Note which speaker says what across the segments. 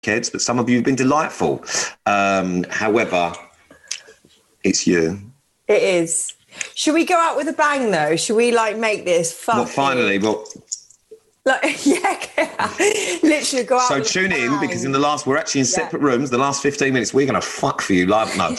Speaker 1: kids, but some of you have been delightful. However, it's you.
Speaker 2: It is. Should we go out with a bang, though? Should we, make this fun?
Speaker 1: Well, finally, well...
Speaker 2: literally go out.
Speaker 1: So tune in, because we're actually in separate rooms. The last 15 minutes, we're going to fuck for you live. No.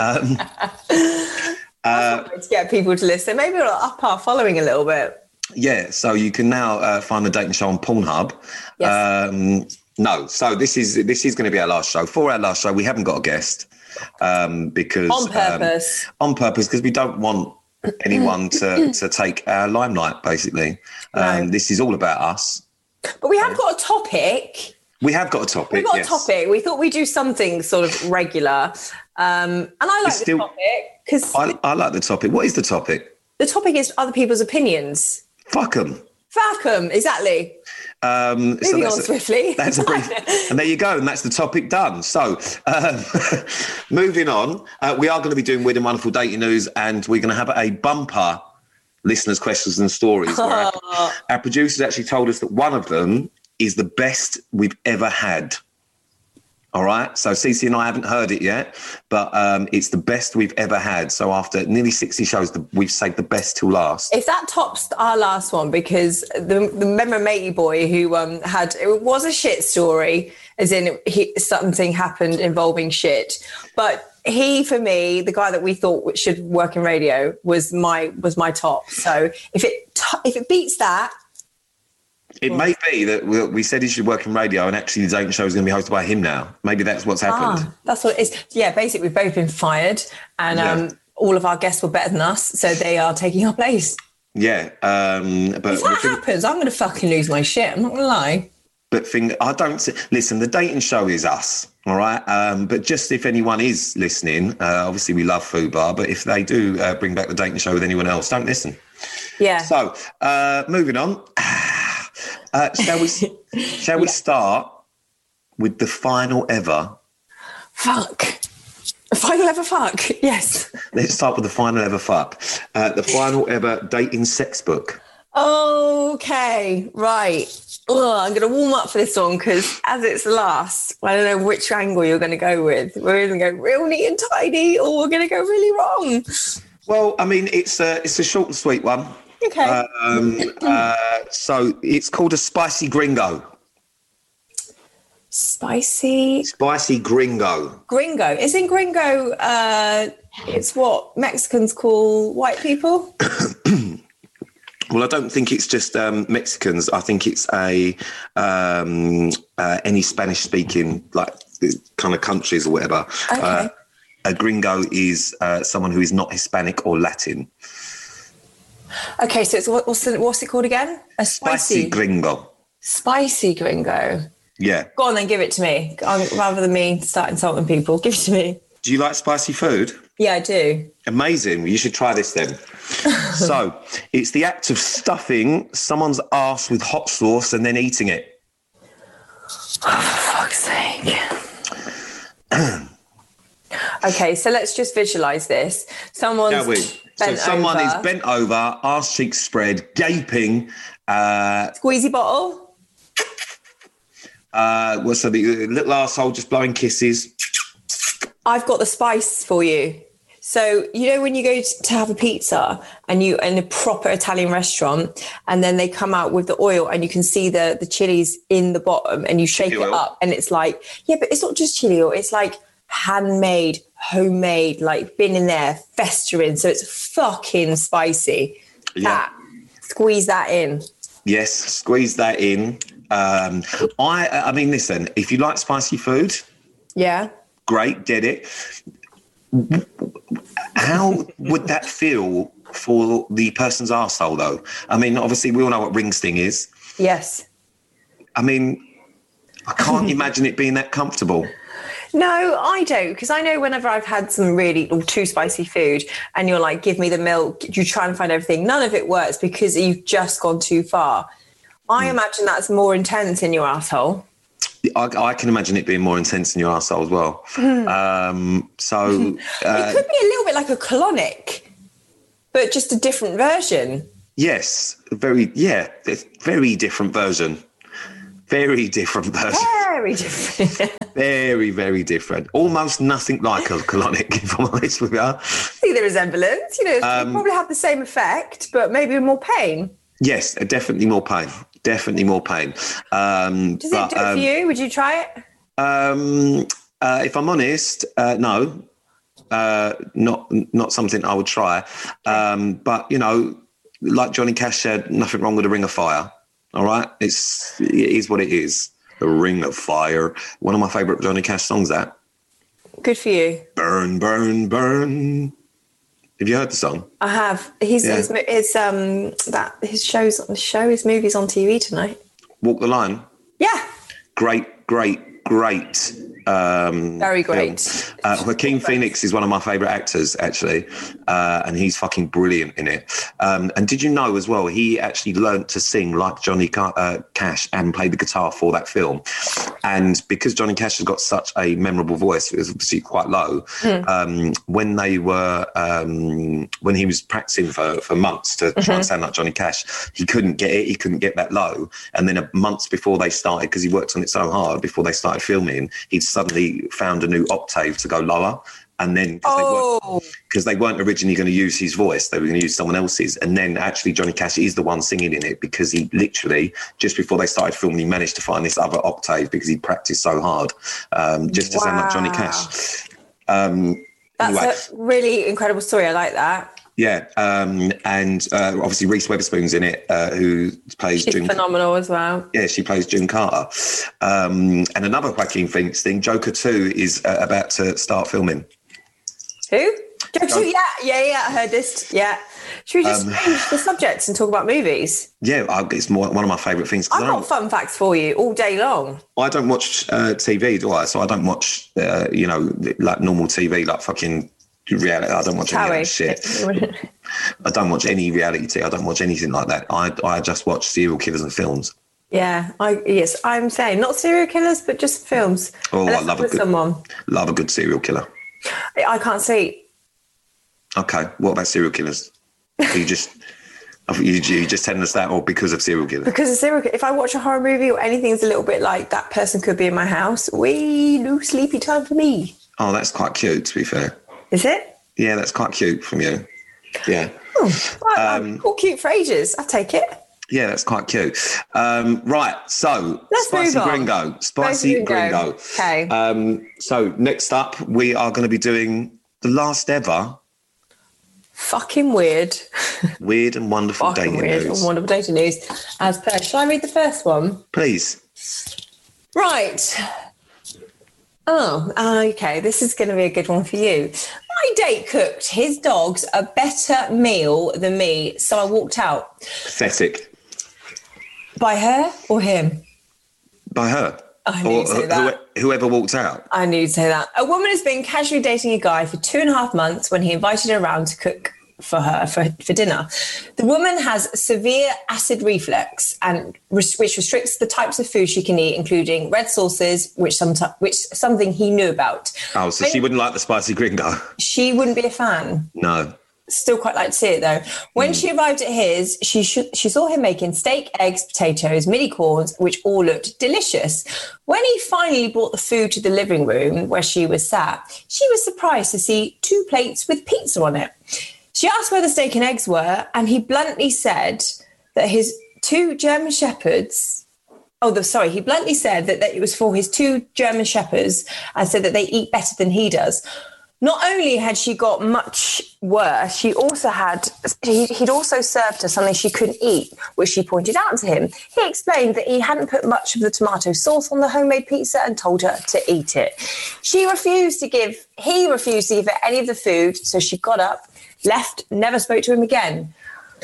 Speaker 2: To get people to listen. Maybe we'll up our following a little bit.
Speaker 1: Yeah, so you can now find the Dating Show on Pornhub.
Speaker 2: Yes.
Speaker 1: No, so this is going to be our last show. For our last show, we haven't got a guest because
Speaker 2: on purpose.
Speaker 1: Because we don't want anyone to take our limelight. Basically, This is all about us.
Speaker 2: But we have got a topic.
Speaker 1: We have got a topic.
Speaker 2: We've got a topic. We thought we'd do something sort of regular, and I like the topic because
Speaker 1: I like the topic. What is the topic?
Speaker 2: The topic is other people's opinions.
Speaker 1: Fuck them.
Speaker 2: Fuck them, exactly. Moving on swiftly.
Speaker 1: That's a brief. And there you go. And that's the topic done. So moving on, we are going to be doing Weird and Wonderful Dating News, and we're going to have a bumper listeners' questions and stories. Where our producers actually told us that one of them is the best we've ever had. All right. So Cece and I haven't heard it yet, but it's the best we've ever had. So after nearly 60 shows, we've saved the best till last.
Speaker 2: If that tops our last one, because the member matey boy who it was a shit story, as in something happened involving shit. But he, for me, the guy that we thought should work in radio was my top. So if it beats that.
Speaker 1: It may be that we said he should work in radio, and actually the Dating Show is going to be hosted by him now. Maybe that's what's happened.
Speaker 2: That's what it is. Yeah, basically we've both been fired, and all of our guests were better than us, so they are taking our place.
Speaker 1: Yeah. But
Speaker 2: if that happens, I'm going to fucking lose my shit. I'm not going to lie.
Speaker 1: But listen, the Dating Show is us, all right? But just if anyone is listening, obviously we love Fubar, but if they do bring back the Dating Show with anyone else, don't listen.
Speaker 2: Yeah.
Speaker 1: So, moving on. Shall we start with the final ever?
Speaker 2: Fuck. Final ever fuck, yes.
Speaker 1: Let's start with the final ever fuck. The final ever dating sex book.
Speaker 2: Okay, right. I'm going to warm up for this one because as it's last, I don't know which angle you're going to go with. We're going to go real neat and tidy, or we're going to go really wrong.
Speaker 1: Well, I mean, it's a short and sweet one.
Speaker 2: Okay.
Speaker 1: So it's called a spicy gringo.
Speaker 2: Spicy
Speaker 1: gringo.
Speaker 2: Gringo. Isn't gringo, it's what Mexicans call white people?
Speaker 1: Well, I don't think it's just Mexicans. I think it's any Spanish-speaking kind of countries or whatever.
Speaker 2: Okay.
Speaker 1: A gringo is someone who is not Hispanic or Latin.
Speaker 2: Okay, so it's what's it called again? A
Speaker 1: spicy gringo.
Speaker 2: Spicy gringo.
Speaker 1: Yeah.
Speaker 2: Go on then, give it to me. Rather than me start insulting people, give it to me.
Speaker 1: Do you like spicy food?
Speaker 2: Yeah, I do.
Speaker 1: Amazing. You should try this then. So, it's the act of stuffing someone's arse with hot sauce and then eating it.
Speaker 2: Oh, for fuck's sake. Okay, so let's just visualise this. Someone is
Speaker 1: bent over, arse cheeks spread, gaping.
Speaker 2: Squeezy bottle?
Speaker 1: So the little arsehole just blowing kisses.
Speaker 2: I've got the spice for you. So, you know, when you go to have a pizza and you in a proper Italian restaurant, and then they come out with the oil and you can see the chilies in the bottom and you shake it up and it's like, yeah, but it's not just chili oil. It's like handmade, homemade, like been in there, festering. So it's fucking spicy.
Speaker 1: Yeah.
Speaker 2: Squeeze that in.
Speaker 1: Yes, squeeze that in. I mean, listen, if you like spicy food.
Speaker 2: Yeah.
Speaker 1: Great, get it. How would that feel for the person's arsehole, though? I mean, obviously, we all know what ring sting is.
Speaker 2: Yes.
Speaker 1: I mean, I can't imagine it being that comfortable.
Speaker 2: No, I don't, because I know whenever I've had some really too spicy food and you're like, give me the milk, you try and find everything, none of it works because you've just gone too far. I imagine that's more intense in your asshole.
Speaker 1: I can imagine it being more intense in your arsehole as well. So
Speaker 2: it could be a little bit like a colonic, but just a different version.
Speaker 1: Yes, very different version. Very different version.
Speaker 2: Very different.
Speaker 1: Very, very different. Almost nothing like a colonic, if I'm honest with you.
Speaker 2: See the resemblance. You know, they probably have the same effect, but maybe more pain.
Speaker 1: Yes, definitely more pain. Definitely more pain.
Speaker 2: Does it do it for you? Would you try it?
Speaker 1: If I'm honest, no. Not something I would try. But, you know, like Johnny Cash said, nothing wrong with a ring of fire. All right? It is what it is. The Ring of Fire. One of my favourite Johnny Cash songs, that.
Speaker 2: Good for you.
Speaker 1: Burn, burn, burn. Have you heard the song?
Speaker 2: I have. His movies on TV tonight.
Speaker 1: Walk the Line.
Speaker 2: Yeah.
Speaker 1: Great.
Speaker 2: Very great.
Speaker 1: Joaquin Phoenix is one of my favourite actors, actually, and he's fucking brilliant in it. And did you know as well, he actually learnt to sing like Johnny Cash and played the guitar for that film. And because Johnny Cash has got such a memorable voice, it was obviously quite low. When he was practicing for months to try and sound like Johnny Cash, he couldn't get it. He couldn't get that low. And then months before they started, because he worked on it so hard before they started filming, he'd suddenly found a new octave to go lower. And then, because they weren't originally going to use his voice, they were going to use someone else's. And then actually Johnny Cash is the one singing in it, because he literally, just before they started filming, he managed to find this other octave because he practiced so hard just to sound like Johnny Cash.
Speaker 2: That's a really incredible story. I like that.
Speaker 1: Yeah. And obviously Reese Witherspoon's in it, who plays
Speaker 2: She's phenomenal as well.
Speaker 1: Yeah, she plays June Carter. And another Joaquin Phoenix thing, Joker 2 is about to start filming.
Speaker 2: Who? Joker 2? Yeah, I heard this. Yeah. Should we just change the subjects and talk about movies? Yeah,
Speaker 1: it's one of my favourite things.
Speaker 2: I've got fun facts for you all day long.
Speaker 1: I don't watch TV, do I? So I don't watch, like normal TV, like fucking reality. I don't watch any of that shit. I don't watch any reality. I don't watch anything like that. I just watch serial killers and films.
Speaker 2: Yeah, I'm saying not serial killers, but just films.
Speaker 1: Oh, I love a good serial killer.
Speaker 2: I can't see.
Speaker 1: Okay, what about serial killers? You just telling us that, or because of serial killers?
Speaker 2: Because of serial killers. If I watch a horror movie or anything that's a little bit like that person could be in my house, no sleepy time for me.
Speaker 1: Oh, that's quite cute, to be fair.
Speaker 2: Is it?
Speaker 1: Yeah, that's quite cute from you. Yeah.
Speaker 2: I've called cute for ages. I'll take it.
Speaker 1: Yeah, that's quite cute. Right, so
Speaker 2: Let's move on.
Speaker 1: Gringo. Spicy Gringo.
Speaker 2: Okay.
Speaker 1: So next up, we are going to be doing the last ever
Speaker 2: fucking weird
Speaker 1: and wonderful dating
Speaker 2: news. As per, shall I read the first one?
Speaker 1: Please.
Speaker 2: Right. Oh, okay. This is going to be a good one for you. My date cooked his dogs a better meal than me, so I walked out.
Speaker 1: Pathetic.
Speaker 2: By her or him?
Speaker 1: By her.
Speaker 2: I knew you'd say that.
Speaker 1: Whoever walked out.
Speaker 2: I knew you'd say that. A woman has been casually dating a guy for 2.5 months when he invited her around to cook for her for dinner. The woman has severe acid reflux, and which restricts the types of food she can eat, including red sauces, which something he knew about.
Speaker 1: Oh, so she wouldn't like the spicy gringo.
Speaker 2: She wouldn't be a fan.
Speaker 1: No.
Speaker 2: Still quite like to see it though. When she arrived at his, she saw him making steak, eggs, potatoes, mini corns, which all looked delicious. When he finally brought the food to the living room where she was sat, she was surprised to see 2 plates with pizza on it. She asked where the steak and eggs were, and he bluntly said that his 2 German shepherds. He bluntly said that it was for his 2 German shepherds, and said that they eat better than he does. Not only had she got much worse, he'd also served her something she couldn't eat, which she pointed out to him. He explained that he hadn't put much of the tomato sauce on the homemade pizza and told her to eat it. He refused to give her any of the food, so she got up, left, never spoke to him again.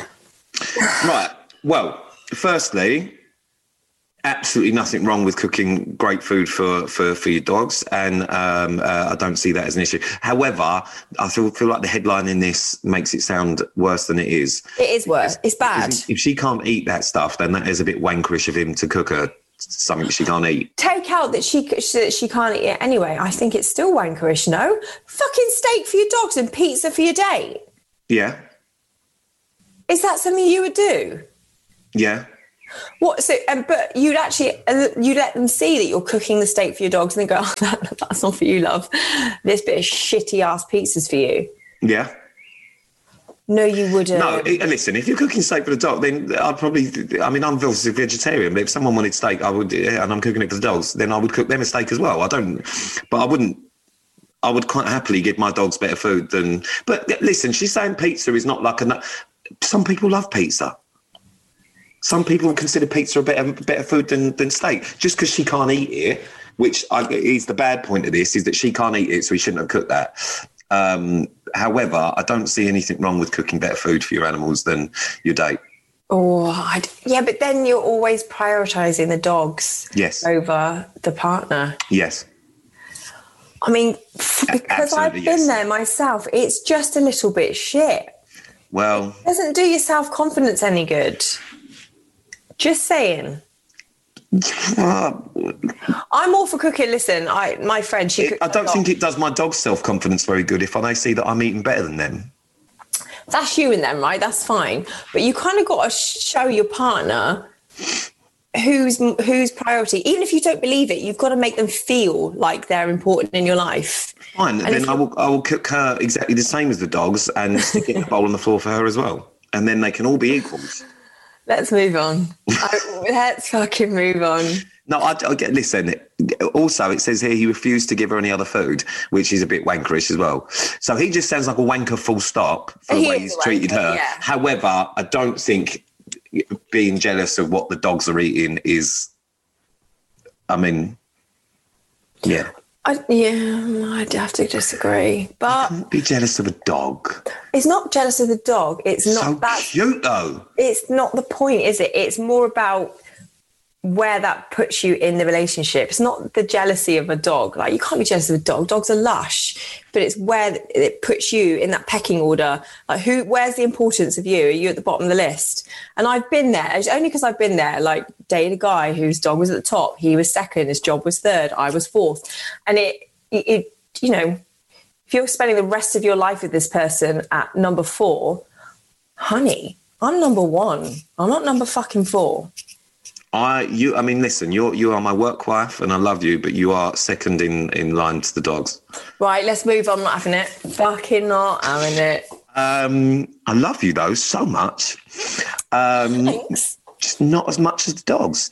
Speaker 1: Right. Well, firstly, absolutely nothing wrong with cooking great food for your dogs, and I don't see that as an issue. However, I feel like the headline in this makes it sound worse than it is.
Speaker 2: It is worse. It's bad.
Speaker 1: If she can't eat that stuff, then that is a bit wankerish of him to cook her something she can't eat. Take
Speaker 2: out that she can't eat it anyway. I think it's still wankerish, no? Fucking steak for your dogs and pizza for your date.
Speaker 1: Yeah.
Speaker 2: Is that something you would do?
Speaker 1: Yeah.
Speaker 2: What? So, but you'd actually you let them see that you're cooking the steak for your dogs, and they go, "Oh, that's not for you, love. This bit of shitty ass pizza's for you."
Speaker 1: Yeah.
Speaker 2: No, you wouldn't.
Speaker 1: No, listen, if you're cooking steak for the dog, then I'd probably, I mean, I'm obviously vegetarian, but if someone wanted steak, I would, and I'm cooking it for the dogs, then I would cook them a steak as well. I would quite happily give my dogs better food than, but listen, she's saying pizza is not like some people love pizza. Some people consider pizza a better food than steak. Just because she can't eat it, which is the bad point of this, is that she can't eat it, so we shouldn't have cooked that. However, I don't see anything wrong with cooking better food for your animals than your date.
Speaker 2: Oh, yeah, but then you're always prioritising the dogs over the partner.
Speaker 1: Yes.
Speaker 2: I mean, because I've been there myself, it's just a little bit shit.
Speaker 1: Well,
Speaker 2: it doesn't do your self-confidence any good. Just saying. I'm all for cooking. Listen, my friend,
Speaker 1: I don't think it does my dog's self-confidence very good if they see that I'm eating better than them.
Speaker 2: That's you and them, right? That's fine. But you kind of got to show your partner who's priority. Even if you don't believe it, you've got to make them feel like they're important in your life.
Speaker 1: Fine. And then I will cook her exactly the same as the dogs and stick it in a bowl on the floor for her as well. And then they can all be equals.
Speaker 2: Let's move on. Let's fucking move on.
Speaker 1: No, listen. Also, it says here he refused to give her any other food, which is a bit wankerish as well. So he just sounds like a wanker full stop for the way he's treated her. Yeah. However, I don't think being jealous of what the dogs are eating is, I mean, yeah.
Speaker 2: I'd have to disagree. But
Speaker 1: you can't be jealous of a dog.
Speaker 2: It's not jealous of the dog. It's not
Speaker 1: so that cute though.
Speaker 2: It's not the point, is it? It's more about where that puts you in the relationship. It's not the jealousy of a dog. Like, you can't be jealous of a dog. Dogs are lush, but it's where it puts you in that pecking order. Like, where's the importance of you? Are you at the bottom of the list? And I've been there. It's only because I've been there, like, dated a guy whose dog was at the top. He was second. His job was third. I was fourth. And it you know, if you're spending the rest of your life with this person at number 4, honey, I'm number 1. I'm not number fucking 4.
Speaker 1: I mean, listen, you are my work wife and I love you, but you are second in line to the dogs.
Speaker 2: Right, let's move on. I'm not having it. Fucking not having it.
Speaker 1: I love you though so much.
Speaker 2: Thanks.
Speaker 1: Just not as much as the dogs.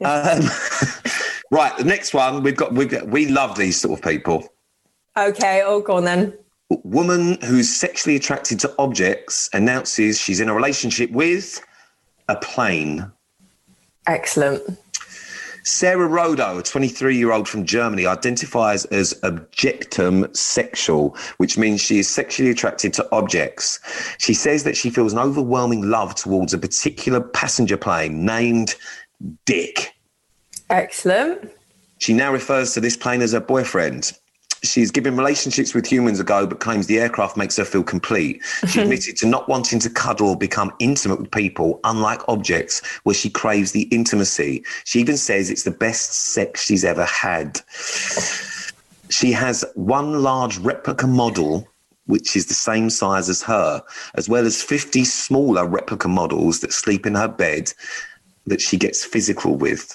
Speaker 1: Right, the next one we love these sort of people.
Speaker 2: Okay, go on then.
Speaker 1: Woman who's sexually attracted to objects announces she's in a relationship with a plane.
Speaker 2: Excellent.
Speaker 1: Sarah Rodo, a 23-year-old from Germany, identifies as objectum sexual, which means she is sexually attracted to objects. She says that she feels an overwhelming love towards a particular passenger plane named Dick.
Speaker 2: Excellent.
Speaker 1: She now refers to this plane as her boyfriend. She's given relationships with humans a go, but claims the aircraft makes her feel complete. She admitted to not wanting to cuddle or become intimate with people, unlike objects, where she craves the intimacy. She even says it's the best sex she's ever had. She has one large replica model, which is the same size as her, as well as 50 smaller replica models that sleep in her bed that she gets physical with.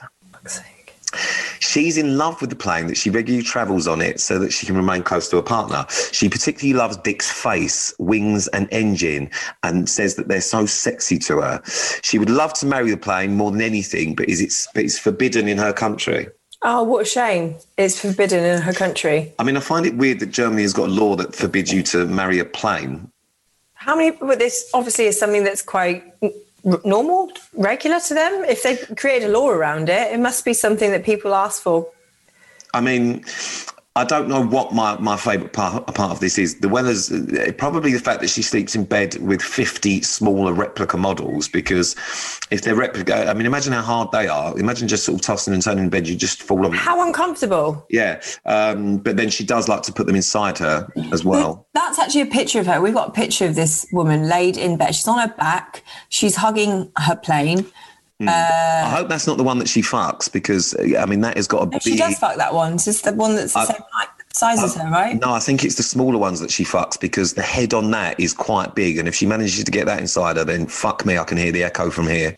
Speaker 1: She's in love with the plane, that she regularly travels on it so that she can remain close to her partner. She particularly loves Dick's face, wings and engine, and says that they're so sexy to her. She would love to marry the plane more than anything, but it's forbidden in her country.
Speaker 2: Oh, what a shame. It's forbidden in her country.
Speaker 1: I mean, I find it weird that Germany has got a law that forbids you to marry a plane.
Speaker 2: But this obviously is something that's quite normal, regular to them. If they created a law around it, it must be something that people ask for.
Speaker 1: I mean, I don't know what my favourite part of this is. The weather's probably the fact that she sleeps in bed with 50 smaller replica models, because if they're replica, I mean, imagine how hard they are. Imagine just sort of tossing and turning in bed, you just fall on.
Speaker 2: How uncomfortable.
Speaker 1: Yeah. But then she does like to put them inside her as well.
Speaker 2: That's actually a picture of her. We've got a picture of this woman laid in bed. She's on her back. She's hugging her plane.
Speaker 1: I hope that's not the one that she fucks, because, I mean, that has got to be...
Speaker 2: She does fuck that one. It's just the one that's the same size as her, right?
Speaker 1: No, I think it's the smaller ones that she fucks, because the head on that is quite big, and if she manages to get that inside her, then fuck me, I can hear the echo from here.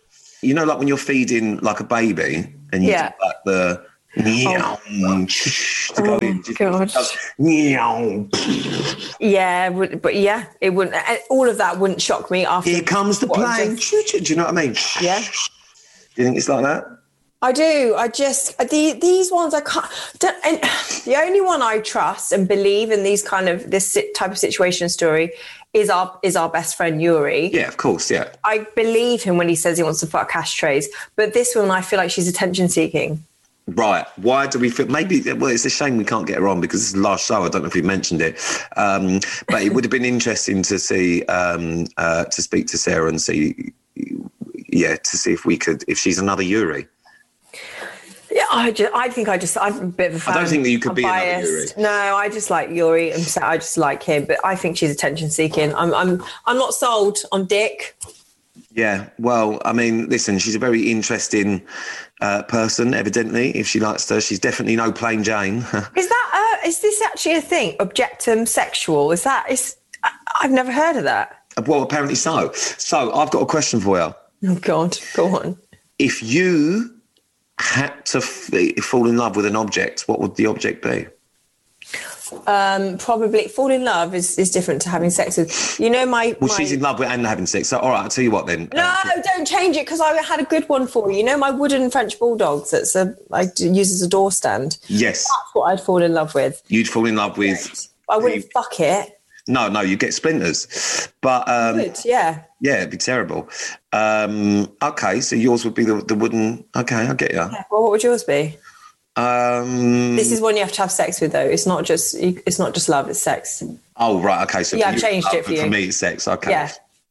Speaker 1: you know, like when you're feeding like a baby and you do like the meow to go in.
Speaker 2: God.
Speaker 1: Meow.
Speaker 2: Yeah, but yeah, it wouldn't. All of that wouldn't shock me after.
Speaker 1: Here comes the plane. Do you know what I mean?
Speaker 2: Yeah.
Speaker 1: Do you think it's like that?
Speaker 2: I do. I just these ones I can't. And the only one I trust and believe in this type of situation story is our best friend Yuri.
Speaker 1: Yeah, of course. Yeah.
Speaker 2: I believe him when he says he wants to fuck ashtrays, but this one I feel like she's attention seeking.
Speaker 1: Right. Why do we feel? Maybe. Well, it's a shame we can't get her on because this is the last show. I don't know if we mentioned it, but it would have been interesting to see to speak to Sarah and see. Yeah, to see if she's another Yuri.
Speaker 2: Yeah, I'm a bit of a fan.
Speaker 1: I don't think that you could be another Yuri.
Speaker 2: No, I just like Yuri and I just like him, but I think she's attention seeking. I'm not sold on Dick.
Speaker 1: Yeah, well, I mean, listen, she's a very interesting person, evidently. If she likes her, she's definitely no plain Jane.
Speaker 2: Is this actually a thing? Objectum sexual? I've never heard of that.
Speaker 1: Well, apparently so. So I've got a question for you.
Speaker 2: Oh, God, go on.
Speaker 1: If you had to fall in love with an object, what would the object be?
Speaker 2: Probably fall in love is different to having sex with. You know,
Speaker 1: she's in love with and having sex. So, all right, I'll tell you what then.
Speaker 2: No, don't change it because I had a good one for you. You know, my wooden French bulldog I use as a door stand.
Speaker 1: Yes.
Speaker 2: That's what I'd fall in love with.
Speaker 1: You'd fall in love with...
Speaker 2: I wouldn't fuck it.
Speaker 1: No, you get splinters. But
Speaker 2: good, yeah.
Speaker 1: Yeah, it'd be terrible. Okay, so yours would be the wooden... Okay, I get you.
Speaker 2: Yeah, well, what would yours be? This is one you have to have sex with, though. It's not just love; it's sex.
Speaker 1: Oh right, okay. So
Speaker 2: yeah, I've changed it for you.
Speaker 1: For me, it's sex. Okay.
Speaker 2: Yeah.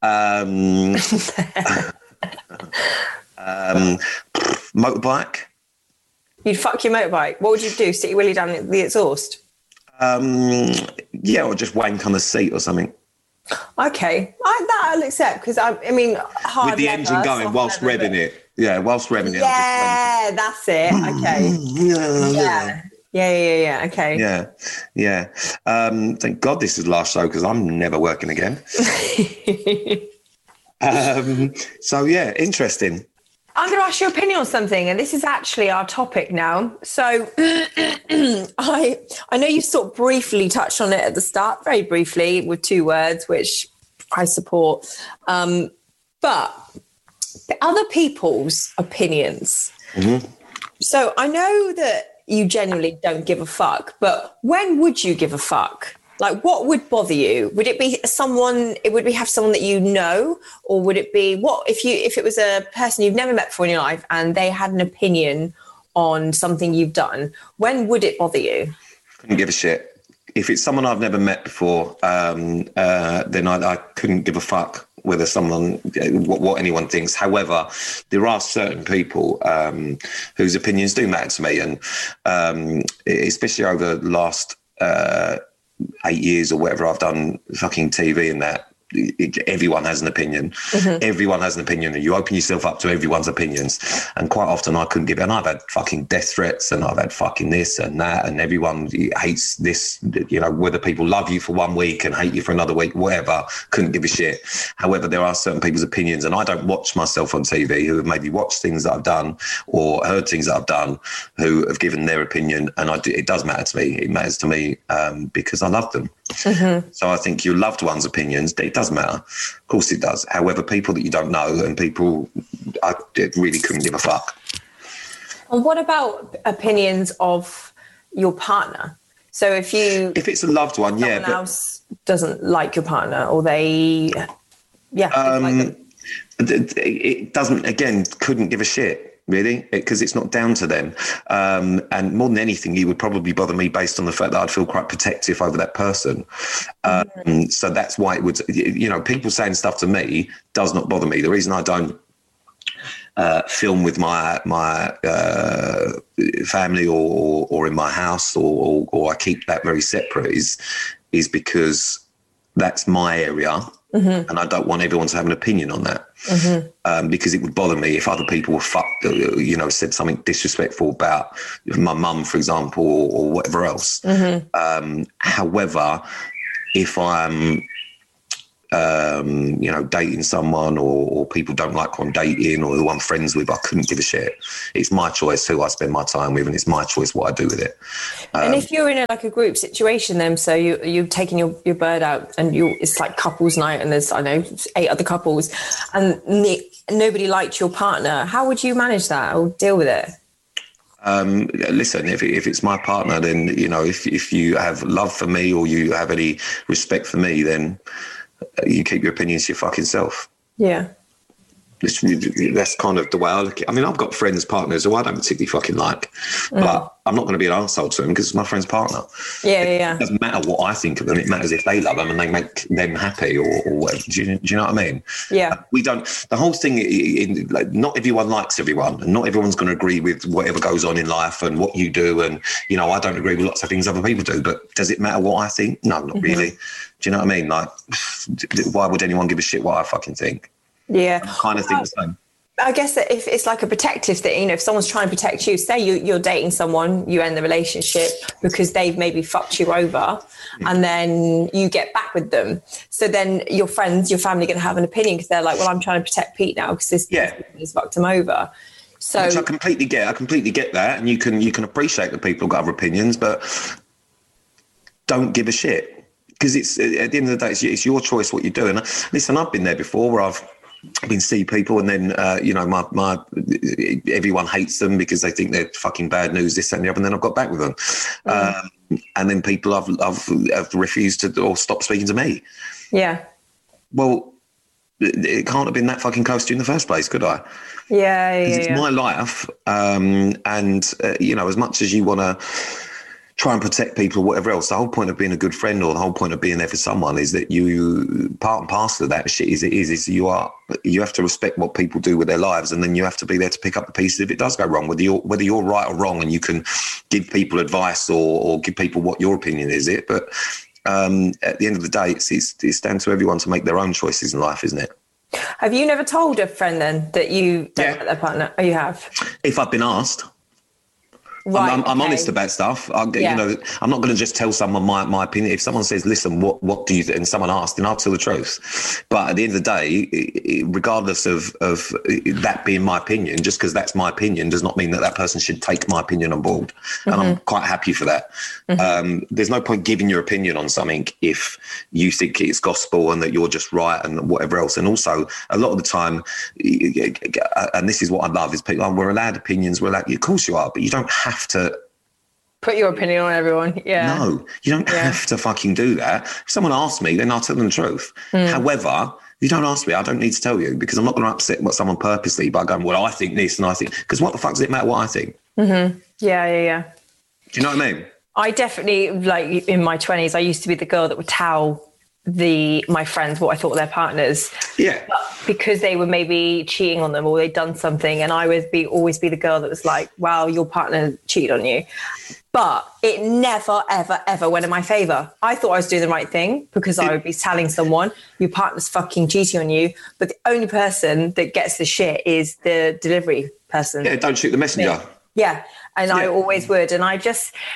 Speaker 1: Motorbike.
Speaker 2: You'd fuck your motorbike. What would you do? Stick your willy down the exhaust?
Speaker 1: Yeah, or just wank on the seat or something.
Speaker 2: Okay, that I'll accept because I mean, hard
Speaker 1: with the
Speaker 2: leather,
Speaker 1: engine going whilst revving it. Yeah, whilst revving it.
Speaker 2: Yeah, that's it. Okay. Yeah. Okay.
Speaker 1: Yeah. Thank God this is the last show because I'm never working again. So yeah, interesting.
Speaker 2: I'm going to ask your opinion on something, and this is actually our topic now. So I know you sort of briefly touched on it at the start, very briefly, with 2 words, which I support. But the other people's opinions. Mm-hmm. So I know that you genuinely don't give a fuck, but when would you give a fuck? Like, what would bother you? Would it be someone that you know, or would it be if it was a person you've never met before in your life and they had an opinion on something you've done? When would it bother you?
Speaker 1: Couldn't give a shit. If it's someone I've never met before, then I couldn't give a fuck whether what anyone thinks. However, there are certain people whose opinions do matter to me, and especially over the last 8 years or whatever I've done fucking TV and that. Everyone has an opinion. Mm-hmm. Everyone has an opinion, and you open yourself up to everyone's opinions. And quite often I couldn't give it. And I've had fucking death threats, and I've had fucking this and that, and everyone hates this, you know, whether people love you for 1 week and hate you for another week, whatever, couldn't give a shit. However, there are certain people's opinions, and I don't watch myself on TV who have maybe watched things that I've done or heard things that I've done who have given their opinion, and it does matter to me. It matters to me because I love them. Mm-hmm. So I think your loved one's opinions, it does matter. Of course it does. However, people that you don't know and people, I really couldn't give a fuck.
Speaker 2: And what about opinions of your partner? So if it's
Speaker 1: a loved one,
Speaker 2: someone else doesn't like your partner, or they, like them.
Speaker 1: It doesn't. Again, couldn't give a shit. Really, because it's not down to them. And more than anything, it would probably bother me based on the fact that I'd feel quite protective over that person. So that's why it would, you know, people saying stuff to me does not bother me. The reason I don't film with my family or in my house or I keep that very separate is because that's my area. Mm-hmm. And I don't want everyone to have an opinion on that. Mm-hmm. Because it would bother me if other people were said something disrespectful about my mum, for example, or whatever else. Mm-hmm. However, if I'm dating someone or people don't like who I'm dating or who I'm friends with, I couldn't give a shit. It's my choice who I spend my time with, and it's my choice what I do with it.
Speaker 2: And if you're in a group situation, then so you're taking your bird out and it's like couples night, and there's 8 other couples, and nobody liked your partner. How would you manage that or deal with it?
Speaker 1: Listen, if it's my partner, then if you have love for me or you have any respect for me, then you keep your opinions to your fucking self.
Speaker 2: Yeah.
Speaker 1: That's kind of the way I look at it. I mean, I've got friends, partners who I don't particularly fucking like, but I'm not going to be an arsehole to them because it's my friend's partner.
Speaker 2: Yeah.
Speaker 1: It doesn't matter what I think of them. It matters if they love them and they make them happy or whatever. Do you know what I mean?
Speaker 2: Yeah.
Speaker 1: We don't, the whole thing, not everyone likes everyone, and not everyone's going to agree with whatever goes on in life and what you do. And, I don't agree with lots of things other people do, but does it matter what I think? No, not really. Do you know what I mean? Like, why would anyone give a shit what I fucking think?
Speaker 2: Yeah.
Speaker 1: I kind of think the same.
Speaker 2: I guess that if it's like a protective thing, if someone's trying to protect you, say you're dating someone, you end the relationship because they've maybe fucked you over, and then you get back with them. So then your friends, your family are going to have an opinion because they're like, well, I'm trying to protect Pete now because this has fucked him over. So
Speaker 1: which I completely get. I completely get that. And you can appreciate that people have got other opinions, but don't give a shit. Because it's at the end of the day, it's your choice what you do. And listen, I've been there before where I've been see people, and then my everyone hates them because they think they're fucking bad news, this that, and the other. And then I've got back with them, and then people have refused to or stopped speaking to me.
Speaker 2: Yeah.
Speaker 1: Well, it can't have been that fucking close to you in the first place, could I?
Speaker 2: Yeah.
Speaker 1: It's my life, and as much as you want to try and protect people or whatever else, the whole point of being a good friend or the whole point of being there for someone is that you, part and parcel of that shit is you have to respect what people do with their lives, and then you have to be there to pick up the pieces if it does go wrong, whether you're right or wrong, and you can give people advice or give people what your opinion is it. But at the end of the day, it's down to everyone to make their own choices in life, isn't it?
Speaker 2: Have you never told a friend then that you don't like their partner? Oh, you have?
Speaker 1: If I've been asked.
Speaker 2: Right,
Speaker 1: I'm honest about stuff. I'm not going to just tell someone my opinion. If someone says, listen, what do you think? And someone asks, then I'll tell the truth. But at the end of the day, regardless of that being my opinion, just because that's my opinion does not mean that person should take my opinion on board. And I'm quite happy for that. There's no point giving your opinion on something if you think it's gospel and that you're just right and whatever else. And also, a lot of the time, and this is what I love, is people, we're allowed opinions. Of course you are, but you don't have to
Speaker 2: put your opinion on everyone. Yeah.
Speaker 1: No, you don't have to fucking do that. If someone asks me, then I'll tell them the truth. However, if you don't ask me, I don't need to tell you, because I'm not going to upset someone purposely by going, well, I think this and I think, because what the fuck does it matter what I think?
Speaker 2: Yeah.
Speaker 1: Do you know what I mean?
Speaker 2: I definitely, like in my 20s, I used to be the girl that would tell my friends what I thought of their partners.
Speaker 1: Yeah.
Speaker 2: But because they were maybe cheating on them or they'd done something, and I would always be the girl that was like, wow, your partner cheated on you. But it never, ever, ever went in my favour. I thought I was doing the right thing because I would be telling someone, your partner's fucking cheating on you. But the only person that gets the shit is the delivery person.
Speaker 1: Yeah, don't shoot the messenger.
Speaker 2: Yeah. And I always would. And look,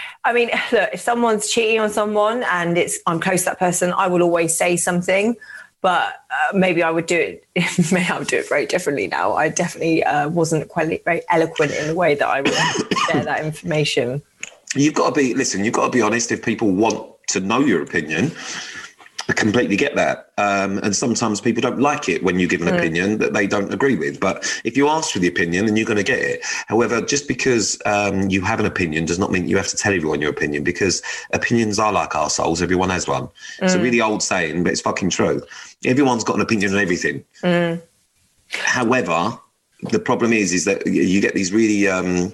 Speaker 2: if someone's cheating on someone and I'm close to that person, I will always say something. But maybe I would do it. Maybe I would do it very differently now. I definitely wasn't quite very eloquent in the way that I would share that information.
Speaker 1: You've got to be honest. If people want to know your opinion, I completely get that. And sometimes people don't like it when you give an opinion that they don't agree with. But if you ask for the opinion, then you're going to get it. However, just because you have an opinion does not mean you have to tell everyone your opinion, because opinions are like arseholes. Everyone has one. It's a really old saying, but it's fucking true. Everyone's got an opinion on everything. However, the problem is that you get these really,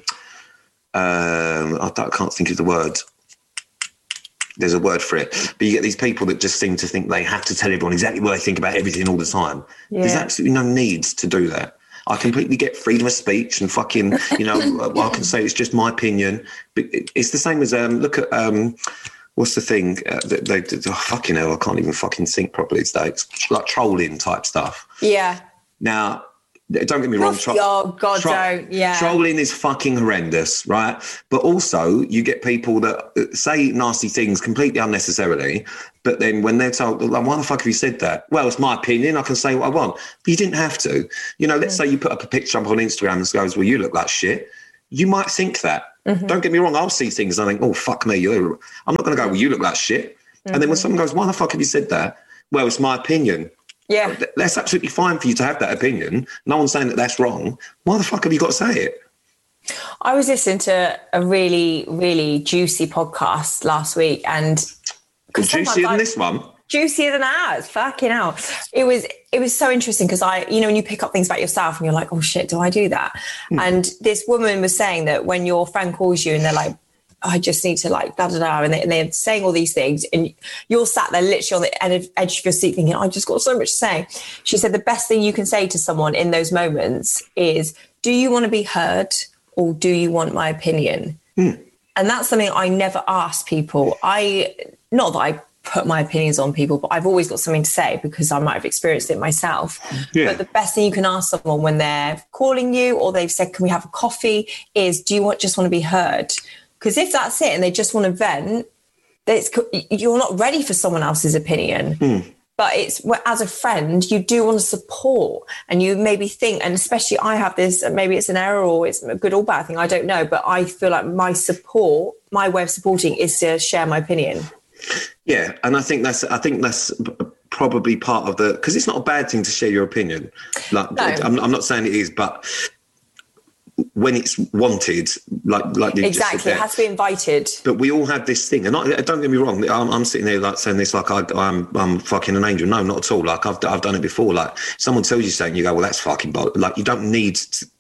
Speaker 1: I can't think of the word. There's a word for it, but you get these people that just seem to think they have to tell everyone exactly what they think about everything all the time. There's absolutely no need to do that. I completely get freedom of speech and fucking, I can say it's just my opinion. But it's the same as, look at, what's the thing? Fucking hell, I can't even fucking think properly these days. Like trolling type stuff.
Speaker 2: Yeah.
Speaker 1: Now, don't get me wrong.
Speaker 2: Don't. Yeah.
Speaker 1: Trolling is fucking horrendous, right? But also, you get people that say nasty things completely unnecessarily, But then when they're told, like, why the fuck have you said that? Well, it's my opinion. I can say what I want. But you didn't have to. You know, let's say you put up a picture up on Instagram and goes, well, you look like shit. You might think that. Don't get me wrong. I'll see things and I think, oh, fuck me. I'm not going to go, well, you look like shit. And then when someone goes, why the fuck have you said that? Well, it's my opinion.
Speaker 2: Yeah.
Speaker 1: That's absolutely fine for you to have that opinion. No one's saying that that's wrong. Why the fuck have you got to say it?
Speaker 2: I was listening to a really, really juicy podcast last week, and
Speaker 1: juicier than this one.
Speaker 2: Juicier than ours. Fucking hell. It was so interesting because when you pick up things about yourself and you're like, oh shit, do I do that? And this woman was saying that when your friend calls you and they're like, I just need to like da da da, and they're saying all these things, and you're sat there literally on the edge of your seat thinking, I just got so much to say. She said the best thing you can say to someone in those moments is, do you want to be heard or do you want my opinion? And that's something I never ask people. Not that I put my opinions on people, but I've always got something to say because I might have experienced it myself. Yeah. But the best thing you can ask someone when they're calling you or they've said, can we have a coffee, is do you just want to be heard? Because if that's it and they just want to vent, you're not ready for someone else's opinion. But it's, as a friend, you do want to support, and you maybe think, and especially I have this, maybe it's an error or it's a good or bad thing, I don't know, but I feel like my way of supporting is to share my opinion.
Speaker 1: Yeah, and I think that's probably part of because it's not a bad thing to share your opinion. Like, no. I'm not saying it is, but when it's wanted, like you
Speaker 2: exactly,
Speaker 1: just said there,
Speaker 2: it has to be invited.
Speaker 1: But we all have this thing, and don't get me wrong. I'm sitting there like saying this like I'm fucking an angel. No, not at all. Like I've done it before. Like someone tells you something, you go, well, that's fucking bollocks. Like you don't need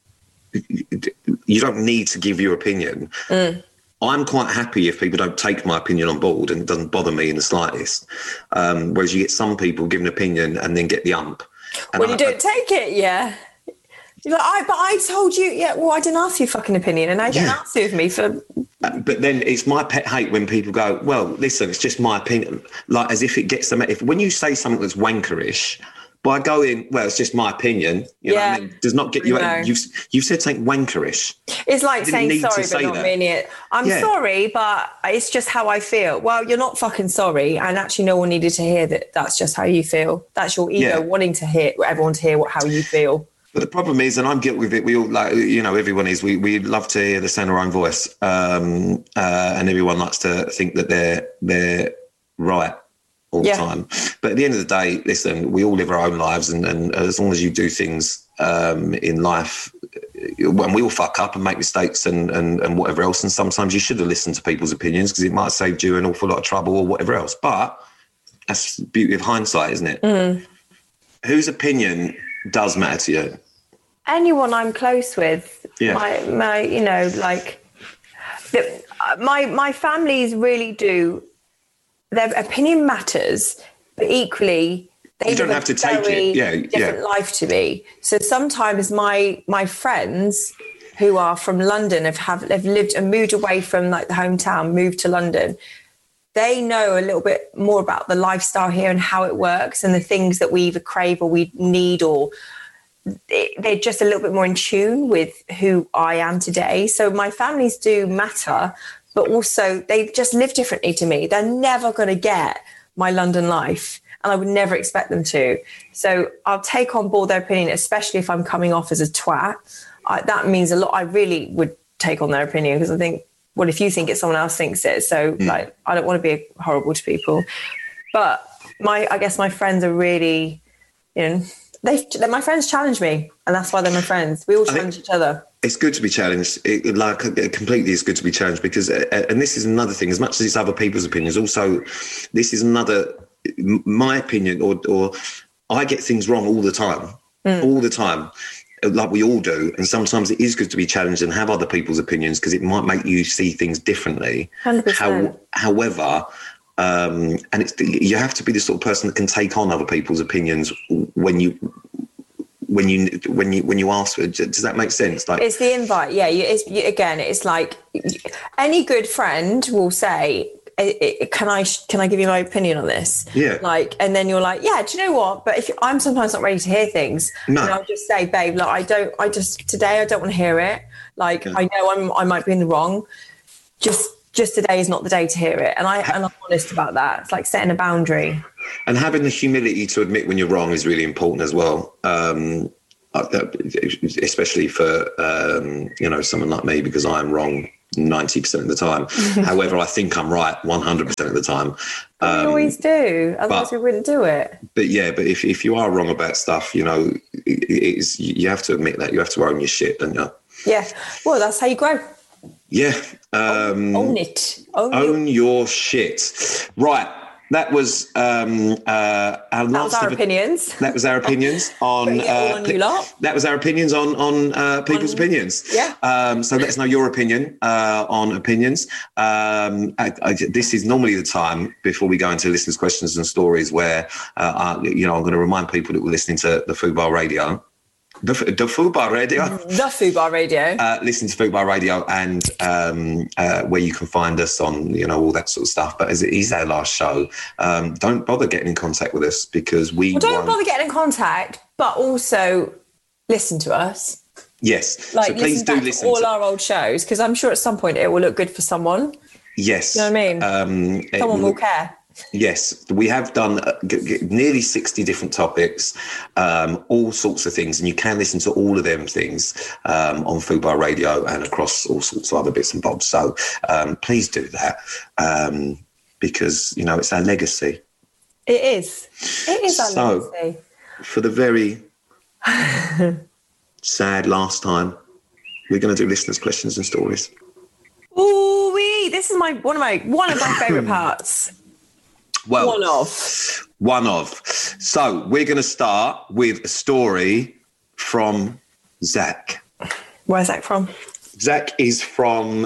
Speaker 1: to give your opinion. I'm quite happy if people don't take my opinion on board, and it doesn't bother me in the slightest. Whereas you get some people give an opinion and then get the ump.
Speaker 2: When you don't take it, yeah. You're like, but I told you, yeah, well, I didn't ask you fucking opinion, and I didn't ask you with me for...
Speaker 1: But then it's my pet hate when people go, well, listen, it's just my opinion. Like, as if it gets them... When you say something that's wankerish, by going, well, it's just my opinion, you know what I mean? Does not get you... You've said something wankerish.
Speaker 2: It's like saying sorry, but not meaning it. I'm sorry, but it's just how I feel. Well, you're not fucking sorry, and actually no one needed to hear that that's just how you feel. That's your ego wanting to hear everyone to hear how you feel.
Speaker 1: But the problem is, and I'm guilty with it, we all, like, you know, everyone is, we love to hear the sound of our own voice. And everyone likes to think that they're right all the time. But at the end of the day, listen, we all live our own lives. And as long as you do things in life, when we all fuck up and make mistakes and whatever else, and sometimes you should have listened to people's opinions because it might have saved you an awful lot of trouble or whatever else. But that's the beauty of hindsight, isn't it? Whose opinion does matter to you?
Speaker 2: Anyone I'm close with. My you know, like my families really do. Their opinion matters, but equally they
Speaker 1: don't have to take it.
Speaker 2: Different life to me. So sometimes my friends who are from London have lived and moved away from like the hometown, moved to London. They know a little bit more about the lifestyle here and how it works and the things that we either crave or we need, or they're just a little bit more in tune with who I am today. So my families do matter, but also they just live differently to me. They're never going to get my London life, and I would never expect them to. So I'll take on board their opinion, especially if I'm coming off as a twat. That means a lot. I really would take on their opinion because I think, well, if you think it, someone else thinks it. So like, I don't want to be horrible to people. But I guess my friends are really, you know, my friends challenge me, and that's why they're my friends. We all challenge each other. It's
Speaker 1: good to be challenged. Completely is good to be challenged because, and this is another thing, as much as it's other people's opinions, also this is another, my opinion, or I get things wrong all the time, like we all do. And sometimes it is good to be challenged and have other people's opinions because it might make you see things differently.
Speaker 2: 100%.
Speaker 1: However, and you have to be the sort of person that can take on other people's opinions when you ask for it. Does that make sense? Like,
Speaker 2: it's the invite. Yeah. It's like any good friend will say, can I give you my opinion on this?
Speaker 1: Yeah.
Speaker 2: Like, and then you're like, yeah, do you know what? But if I'm sometimes not ready to hear things, and I'll just say, babe, like, today I don't want to hear it. Like, I know I might be in the wrong. Just just today is not the day to hear it. And I'm honest about that. It's like setting a boundary.
Speaker 1: And having the humility to admit when you're wrong is really important as well. Especially for, someone like me, because I'm wrong 90% of the time. However, I think I'm right 100% of the time.
Speaker 2: We always do. Otherwise we wouldn't do it.
Speaker 1: But if you are wrong about stuff, you have to admit that. You have to own your shit, don't you?
Speaker 2: Yeah. Well, that's how you grow.
Speaker 1: Yeah.
Speaker 2: Own it.
Speaker 1: Own your shit. Right. That was our
Speaker 2: opinions.
Speaker 1: That was our opinions on.
Speaker 2: On you lot.
Speaker 1: That was our opinions on people's opinions.
Speaker 2: Yeah.
Speaker 1: So let us know your opinion on opinions. This is normally the time before we go into listeners' questions and stories where I'm going to remind people that we're listening to the Fubar Radio. The Fubar Radio.
Speaker 2: The Fubar Radio.
Speaker 1: Listen to Fubar Radio and where you can find us on, all that sort of stuff. But as it is our last show, don't bother getting in contact with us because
Speaker 2: don't bother getting in contact, but also listen to us.
Speaker 1: Yes. So please do listen
Speaker 2: to all our old shows because I'm sure at some point it will look good for someone.
Speaker 1: Yes.
Speaker 2: You know what I mean? Someone will care.
Speaker 1: Yes, we have done nearly 60 different topics, all sorts of things, and you can listen to all of them things on Fubar Radio and across all sorts of other bits and bobs. So please do that because, it's our legacy.
Speaker 2: It is. It is our legacy.
Speaker 1: For the very sad last time, we're going to do listeners' questions and stories.
Speaker 2: Ooh-wee, this is one of my favourite parts.
Speaker 1: Well, one of. So we're going to start with a story from Zach.
Speaker 2: Where's Zach from?
Speaker 1: Zach is from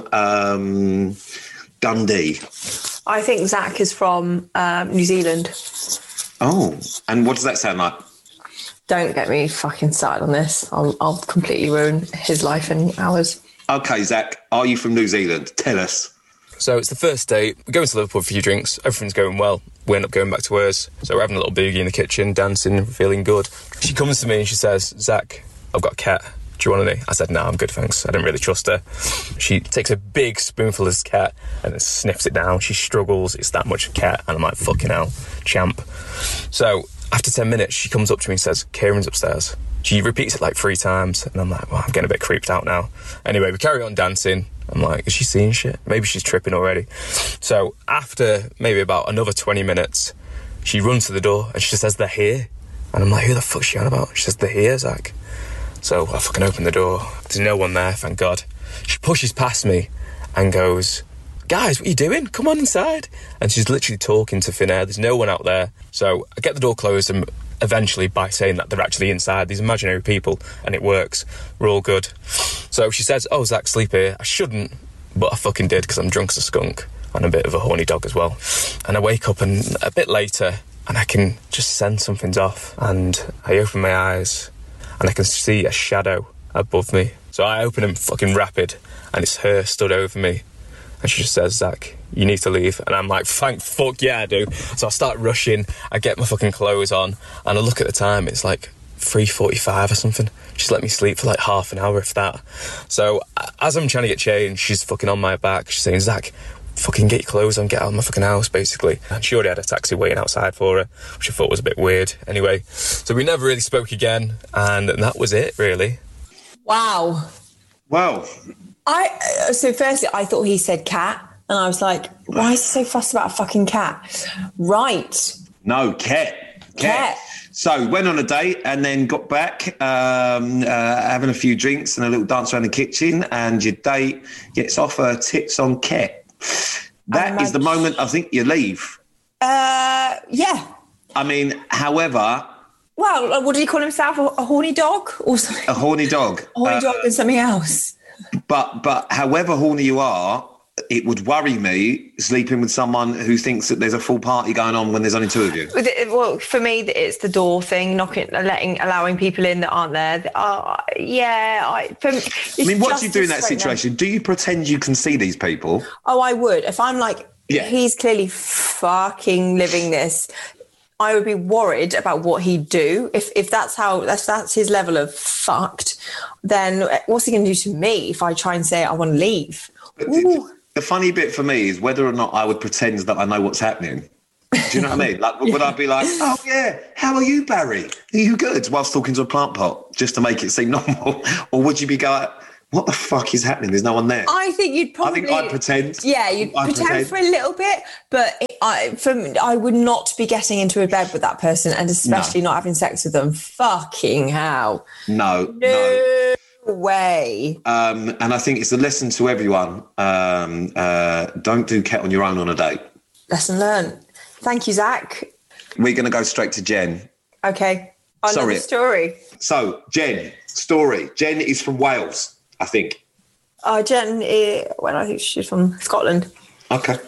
Speaker 1: Dundee.
Speaker 2: I think Zach is from New Zealand.
Speaker 1: Oh, and what does that sound like?
Speaker 2: Don't get me fucking started on this. I'll completely ruin his life and ours.
Speaker 1: Okay, Zach, are you from New Zealand? Tell us.
Speaker 3: So it's the first date. We're going to Liverpool for a few drinks. Everything's going well. We end up going back to hers. So we're having a little boogie in the kitchen, dancing, feeling good. She comes to me and she says, Zach, I've got a cat. Do you want any? I said, no, I'm good, thanks. I didn't really trust her. She takes a big spoonful of this cat and then sniffs it down. She struggles. It's that much cat. And I'm like, fucking hell, champ. So after 10 minutes, she comes up to me and says, Kieran's upstairs. She repeats it like 3 times. And I'm like, well, I'm getting a bit creeped out now. Anyway, we carry on dancing. I'm like, is she seeing shit? Maybe she's tripping already. So after maybe about another 20 minutes, she runs to the door and she says, they're here. And I'm like, who the fuck's she on about? She says, they're here, Zach. So I fucking open the door. There's no one there, thank God. She pushes past me and goes, guys, what are you doing? Come on inside. And she's literally talking to thin air. There's no one out there. So I get the door closed and eventually by saying that they're actually inside, these imaginary people, and it works. We're all good. So she says, oh, Zach, sleep here. I shouldn't, but I fucking did because I'm drunk as a skunk and a bit of a horny dog as well. And I wake up and a bit later and I can just sense something's off. And I open my eyes and I can see a shadow above me. So I open them fucking rapid and it's her stood over me. And she just says, Zach, you need to leave. And I'm like, thank fuck yeah, I do. So I start rushing, I get my fucking clothes on, and I look at the time, it's like 3:45 or something. She's let me sleep for like half an hour, if that. So as I'm trying to get changed, she's fucking on my back. She's saying, Zach, fucking get your clothes on, get out of my fucking house, basically. And she already had a taxi waiting outside for her, which I thought was a bit weird. Anyway, so we never really spoke again, and that was it, really.
Speaker 2: Wow.
Speaker 1: Well...
Speaker 2: So firstly, I thought he said cat, and I was like, why is he so fussed about a fucking cat? Right.
Speaker 1: No, cat. So went on a date and then got back, having a few drinks and a little dance around the kitchen, and your date gets off her tits on cat. That is the moment I think you leave.
Speaker 2: Yeah.
Speaker 1: I mean, however...
Speaker 2: Well, what did he call himself? A horny dog? Or something?
Speaker 1: A horny dog.
Speaker 2: A horny dog and something else.
Speaker 1: But however horny you are, it would worry me sleeping with someone who thinks that there's a full party going on when there's only 2 of you.
Speaker 2: Well, for me, it's the door thing, allowing people in that aren't there. What do you do in that situation? Do you pretend you can see these people? Oh, I would. If I'm like, he's clearly fucking living this, I would be worried about what he'd do. If that's his level of fucked, then what's he going to do to me if I try and say I want to leave?
Speaker 1: The funny bit for me is whether or not I would pretend that I know what's happening. Do you know what I mean? Like, would I be like, oh, yeah, how are you, Barry? Are you good? Whilst talking to a plant pot, just to make it seem normal? Or would you be going, what the fuck is happening? There's no one there.
Speaker 2: I think you'd probably...
Speaker 1: I think I'd pretend.
Speaker 2: Yeah, you'd pretend for a little bit, but I would not be getting into a bed with that person, and especially not having sex with them. Fucking hell.
Speaker 1: No
Speaker 2: way.
Speaker 1: And I think it's a lesson to everyone. Don't do ket on your own on a date.
Speaker 2: Lesson learned. Thank you, Zach.
Speaker 1: We're going to go straight to Jen.
Speaker 2: Okay. Another story.
Speaker 1: So, Jen, story. Jen is from Wales, I think.
Speaker 2: Jen, I think she's from Scotland.
Speaker 1: Okay.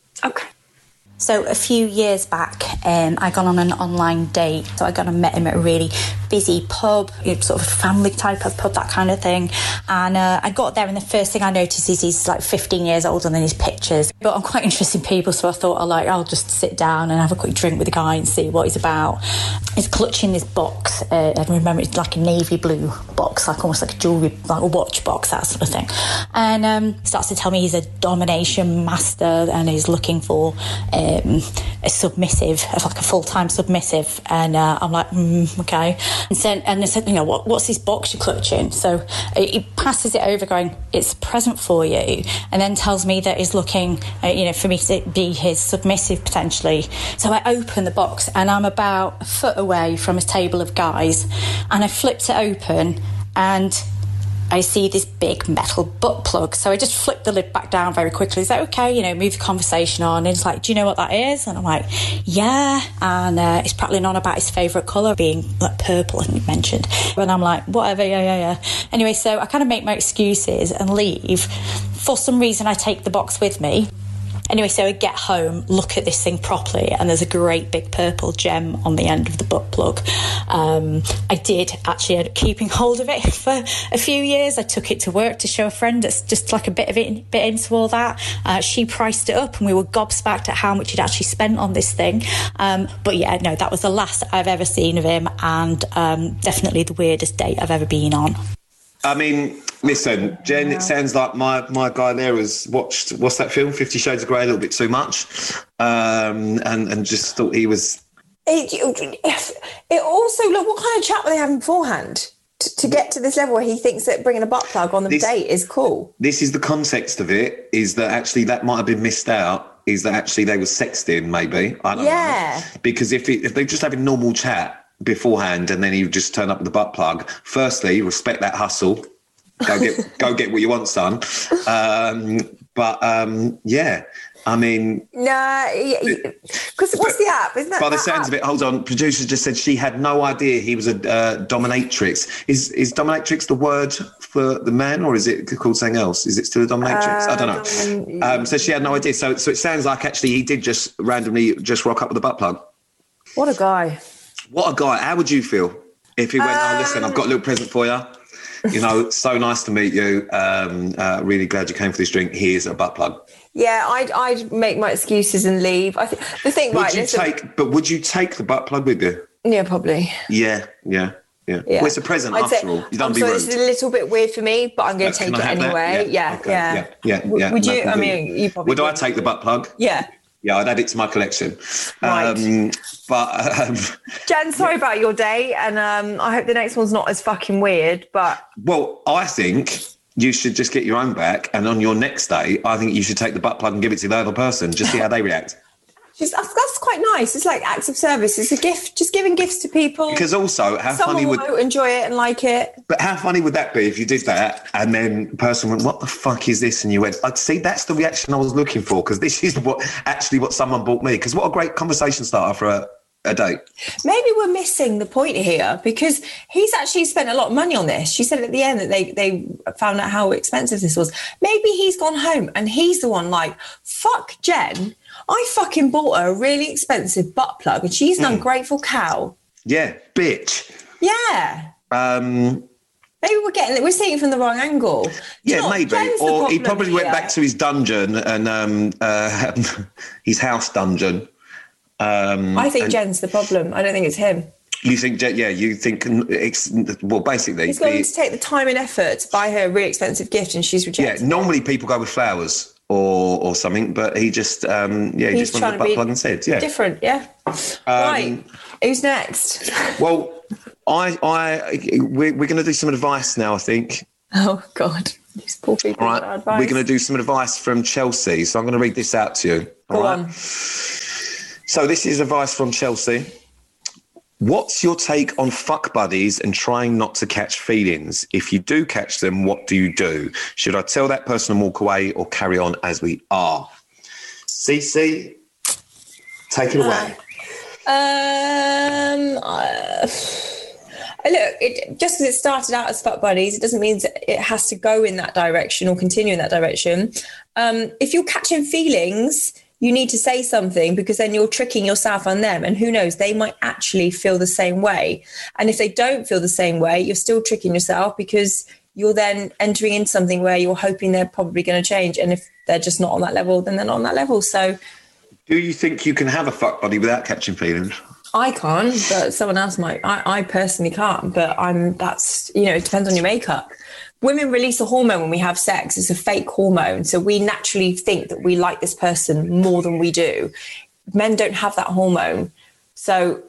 Speaker 4: So a few years back, I got on an online date. So I got and met him at a really busy pub, sort of family type of pub, that kind of thing. And I got there, and the first thing I noticed is he's like 15 years older than his pictures. But I'm quite interested in people, so I thought I'll just sit down and have a quick drink with the guy and see what he's about. He's clutching this box. I remember it's like a navy blue box, like almost like a jewellery, like a watch box, that sort of thing. And starts to tell me he's a domination master and he's looking for a submissive, like a full-time submissive. And I'm like, okay. And they said, what's this box you're clutching? So he passes it over going, it's a present for you. And then tells me that he's looking, for me to be his submissive potentially. So I open the box and I'm about a foot away from a table of guys. And I flipped it open and I see this big metal butt plug. So I just flipped the lid back down very quickly. He's like, okay, move the conversation on. And he's like, do you know what that is? And I'm like, yeah. And he's prattling on about his favourite colour being like purple, I think he mentioned. And I'm like, whatever, yeah. Anyway, so I kind of make my excuses and leave. For some reason, I take the box with me. Anyway, so I get home, look at this thing properly, and there's a great big purple gem on the end of the butt plug. I did actually end up keeping hold of it for a few years. I took it to work to show a friend that's just like a bit into all that. She priced it up and we were gobsmacked at how much he'd actually spent on this thing. But yeah, no, that was the last I've ever seen of him, and definitely the weirdest date I've ever been on.
Speaker 1: I mean, listen, Jen, it sounds like my guy there has watched, what's that film, 50 Shades of Grey, a little bit too much, and just thought he was...
Speaker 2: It also, look, what kind of chat were they having beforehand to get to this level where he thinks that bringing a butt plug on the date is cool?
Speaker 1: This is the context of it, is that actually that might have been missed out, is that actually they were sexting, maybe. I don't know. Because if they're just having normal chat beforehand and then you just turn up with the butt plug, firstly, respect that hustle. Go get what you want, son. Yeah, I mean...
Speaker 2: because what's the app? Isn't that
Speaker 1: by the sounds of it, hold on, producer just said she had no idea he was a dominatrix. Is dominatrix the word for the man, or is it called something else? Is it still a dominatrix? I don't know. So she had no idea. So it sounds like actually he did just randomly just rock up with a butt plug.
Speaker 2: What a guy.
Speaker 1: What a guy. How would you feel if he went, listen, I've got a little present for you. So nice to meet you. Really glad you came for this drink. Here's a butt plug.
Speaker 2: Yeah, I'd make my excuses and leave. I think the thing,
Speaker 1: would you take the butt plug with you?
Speaker 2: Yeah, probably.
Speaker 1: Yeah. Well, it's a present after all. You don't be rude.
Speaker 2: This is a little bit weird for me, but I'm going to take it anyway. Yeah. Would you? I mean, you probably.
Speaker 1: Would I take the butt plug?
Speaker 2: Yeah.
Speaker 1: Yeah, I'd add it to my collection.
Speaker 2: Right. Jen, sorry about your day, and I hope the next one's not as fucking weird. But
Speaker 1: I think you should just get your own back, and on your next day, I think you should take the butt plug and give it to the other person. Just see how they react.
Speaker 2: That's quite nice. It's like acts of service. It's a gift, just giving gifts to people.
Speaker 1: Because also,
Speaker 2: someone will enjoy it and like it.
Speaker 1: But how funny would that be if you did that and then the person went, "What the fuck is this?" And you went, "I'd see, that's the reaction I was looking for, because this is what someone bought me." Because what a great conversation starter for a date.
Speaker 2: Maybe we're missing the point here, because he's actually spent a lot of money on this. She said at the end that they found out how expensive this was. Maybe he's gone home and he's the one like, fuck Jen, I fucking bought her a really expensive butt plug and she's an ungrateful cow.
Speaker 1: Yeah, bitch.
Speaker 2: Yeah. Maybe we're seeing it from the wrong angle.
Speaker 1: Yeah, maybe. Or he probably went back to his dungeon and his house dungeon.
Speaker 2: I think Jen's the problem. I don't think it's him.
Speaker 1: You think Jen? Yeah, you think basically
Speaker 2: he's going to take the time and effort to buy her a really expensive gift, and she's rejected.
Speaker 1: Yeah, normally people go with flowers. or something, but he just, he just wanted the butt plug and said, yeah.
Speaker 2: Different, yeah. Right. Who's next?
Speaker 1: Well, we're going to do some advice now, I think.
Speaker 2: Oh, God. These poor people.
Speaker 1: All right. We're going to do some advice from Chelsea. So I'm going to read this out to you.
Speaker 2: Go on.
Speaker 1: So this is advice from Chelsea. What's your take on fuck buddies and trying not to catch feelings? If you do catch them, what do you do? Should I tell that person and walk away or carry on as we are? Cece, take it away.
Speaker 2: Look, just because it started out as fuck buddies, it doesn't mean that it has to go in that direction or continue in that direction. If you're catching feelings, you need to say something, because then you're tricking yourself on them. And who knows, they might actually feel the same way. And if they don't feel the same way, you're still tricking yourself, because you're then entering into something where you're hoping they're probably going to change. And if they're just not on that level, then they're not on that level. So
Speaker 1: do you think you can have a fuck buddy without catching feelings?
Speaker 2: I can't, but someone else might. I personally can't, but that's, it depends on your makeup. Women release a hormone when we have sex. It's a fake hormone. So we naturally think that we like this person more than we do. Men don't have that hormone. So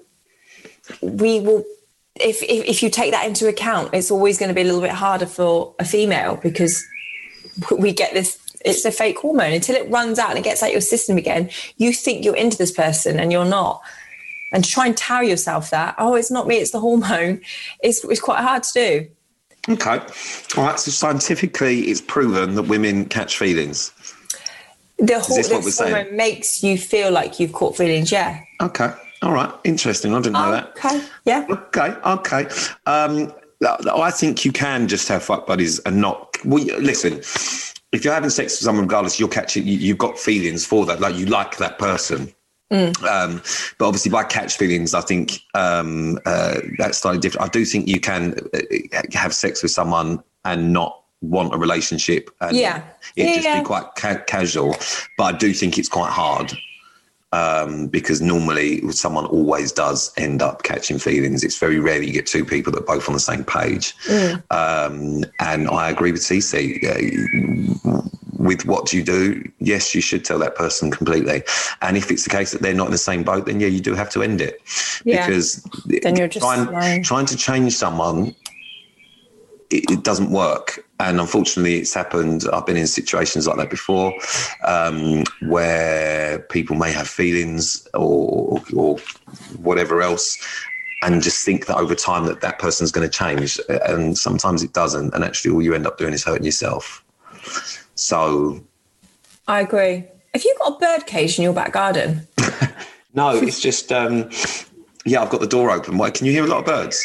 Speaker 2: we will, if you take that into account, it's always going to be a little bit harder for a female, because we get this, it's a fake hormone. Until it runs out and it gets out your system again, you think you're into this person and you're not. And to try and tell yourself that, it's not me, it's the hormone, it's quite hard to do.
Speaker 1: Okay. All right. So scientifically, it's proven that women catch feelings.
Speaker 2: The hormone makes you feel like you've caught feelings, yeah. Okay.
Speaker 1: All right. Interesting. I didn't know that.
Speaker 2: Okay. Yeah.
Speaker 1: Okay. I think you can just have fuck buddies and not... Well, listen, if you're having sex with someone, regardless, you've got feelings for that. Like, you like that person. But obviously by catch feelings, I think that's slightly different. I do think you can have sex with someone and not want a relationship. And be quite casual. But I do think it's quite hard because normally someone always does end up catching feelings. It's very rare you get two people that are both on the same page. And I agree with Cece. With what you do, yes, you should tell that person completely. And if it's the case that they're not in the same boat, then you do have to end it. Yeah. Because
Speaker 2: then you're just
Speaker 1: trying to change someone, it doesn't work. And unfortunately, it's happened. I've been in situations like that before, where people may have feelings or whatever else, and just think that over time that person's going to change. And sometimes it doesn't. And actually, all you end up doing is hurting yourself. So
Speaker 2: I agree. Have you got a bird cage in your back garden?
Speaker 1: No, it's just I've got the door open. Why, can you hear a lot of birds?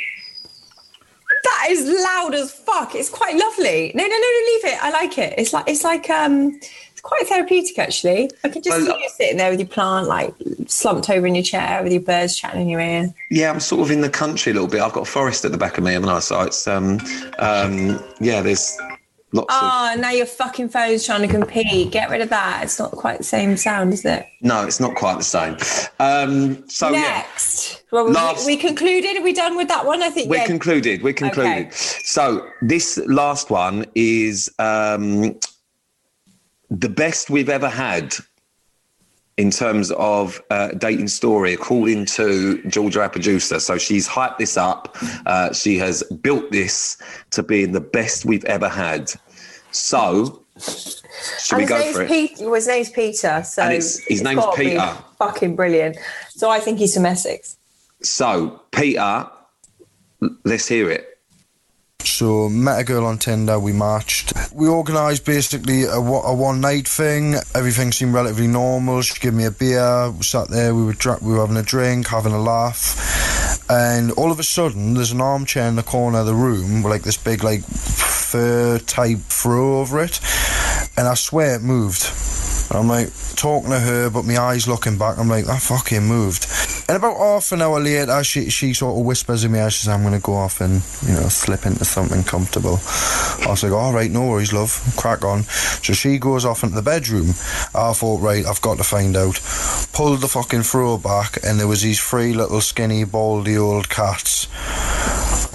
Speaker 2: That is loud as fuck. It's quite lovely. No, leave it. I like it. It's quite therapeutic, actually. I can just see you sitting there with your plant, like slumped over in your chair with your birds chatting in your ear. Yeah,
Speaker 1: I'm sort of in the country a little bit. I've got a forest at the back of me, haven't I? So it's there's lots of...
Speaker 2: now your fucking phone's trying to compete. Get rid of that. It's not quite the same sound, is it?
Speaker 1: No, it's not quite the same. So
Speaker 2: next. Yeah. Well, we concluded. Are we done with that one? I think
Speaker 1: we're concluded. Okay. So this last one is the best we've ever had in terms of dating story, according to Georgia, our producer. So she's hyped this up. She has built this to be the best we've ever had. So, should we go for it?
Speaker 2: His name's Peter. So
Speaker 1: and his name's Peter.
Speaker 2: Fucking brilliant. So I think he's from Essex.
Speaker 1: So, Peter, let's hear it.
Speaker 5: So, met a girl on Tinder, we matched. We organised basically a one-night thing. Everything seemed relatively normal. She gave me a beer, we sat there, we were having a drink, having a laugh. And all of a sudden, there's an armchair in the corner of the room with like this big like fur-type throw over it. And I swear it moved. I'm like talking to her, but my eyes looking back, I'm like, that fucking moved. And about half an hour later, she sort of whispers in my ear, she says, I'm going to go off and, slip into something comfortable. I was like, all right, no worries, love, crack on. So she goes off into the bedroom. I thought, right, I've got to find out. Pulled the fucking throw back, and there was these three little skinny, baldy old cats. I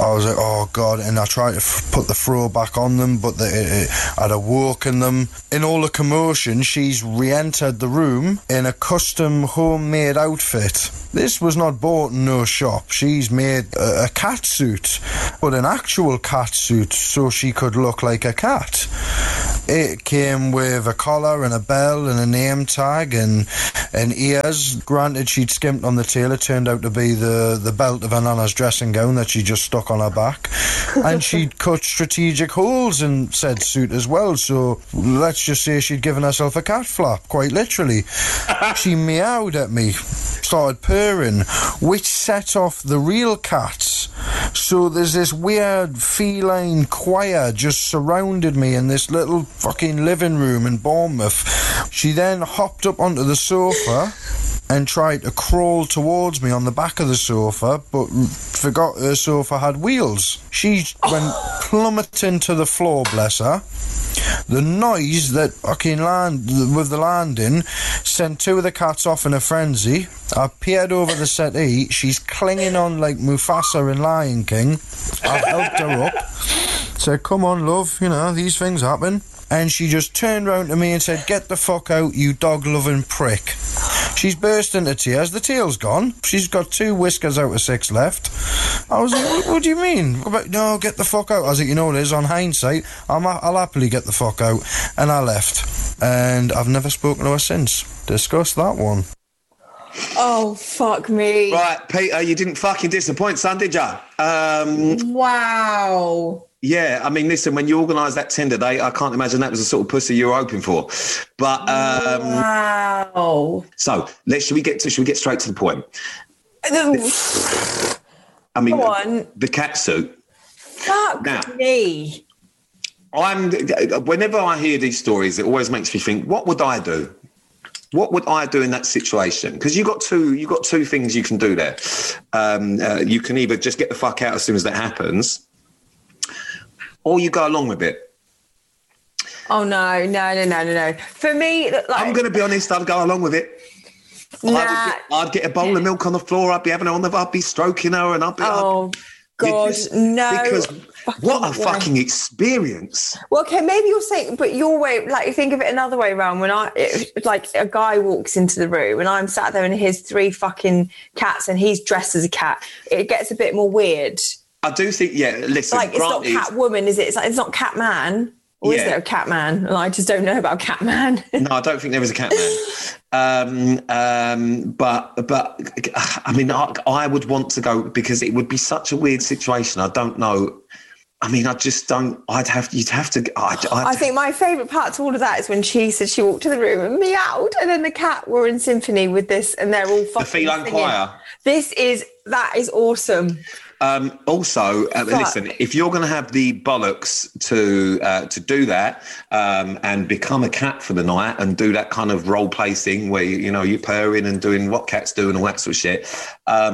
Speaker 5: I was like, oh God, and I tried to put the throw back on them, but I'd awoken them. In all the commotion, she's re-entered the room in a custom homemade outfit. This was not bought in no shop. She's made a cat suit, but an actual cat suit, so she could look like a cat. It came with a collar and a bell and a name tag and ears. Granted, she'd skimped on the tail. It turned out to be the belt of her nana's dressing gown that she just stuck on her back. And she'd cut strategic holes in said suit as well, so let's just say she'd given herself a cat flap, quite literally. She meowed at me, started purring, which set off the real cats. So there's this weird feline choir just surrounded me in this little fucking living room in Bournemouth. She then hopped up onto the sofa and tried to crawl towards me on the back of the sofa, but forgot her sofa had wheels. She went plummeting to the floor, bless her. The noise that fucking with the landing sent two of the cats off in a frenzy. I peered over the settee. She's clinging on like Mufasa in Lion King. I've helped her up. Said, come on, love, you know, these things happen. And she just turned round to me and said, get the fuck out, you dog-loving prick. She's burst into tears. The tail's gone. She's got 2 whiskers out of 6 left. I was like, what do you mean? No, get the fuck out. I was like, you know what it is, on hindsight, I'll happily get the fuck out. And I left. And I've never spoken to her since. Discuss that one.
Speaker 2: Oh, fuck me.
Speaker 1: Right, Peter, you didn't fucking disappoint, son, did ya?
Speaker 2: Wow.
Speaker 1: Yeah, I mean, listen, when you organised that Tinder date, I can't imagine that was the sort of pussy you were hoping for. But
Speaker 2: wow.
Speaker 1: So should we get straight to the point? I mean,
Speaker 2: go on.
Speaker 1: The cat suit.
Speaker 2: Fuck me.
Speaker 1: Whenever I hear these stories, it always makes me think, what would I do? What would I do in that situation? Because you got two things you can do there. You can either just get the fuck out as soon as that happens, or you go along with it.
Speaker 2: Oh, no. For me, like,
Speaker 1: I'm going to be honest, I'd go along with it.
Speaker 2: Nah.
Speaker 1: I'd get a bowl of milk on the floor, I'd be having her on I'd be stroking her, and I'd be...
Speaker 2: Oh, God, no.
Speaker 1: Because what a fucking experience.
Speaker 2: Well, okay, maybe you're saying, but your way, like, think of it another way around. When like a guy walks into the room and I'm sat there and here's 3 fucking cats and he's dressed as a cat, it gets a bit more weird.
Speaker 1: I do think, yeah, listen.
Speaker 2: Like, it's not cat woman, is it? It's not cat man. Or is there a cat man? And I just don't know about cat man.
Speaker 1: No, I don't think there is a cat man. But I mean, I would want to go because it would be such a weird situation. I don't know. I mean, I just don't. You'd have to. I think
Speaker 2: my favourite part to all of that is when she said she walked to the room and meowed, and then the cat were in symphony with this, and they're all fucking
Speaker 1: the feline
Speaker 2: singing.
Speaker 1: choir.
Speaker 2: That is awesome.
Speaker 1: Also, listen, if you're going to have the bollocks to do that and become a cat for the night and do that kind of role play thing where you're purring and doing what cats do and all that sort of shit,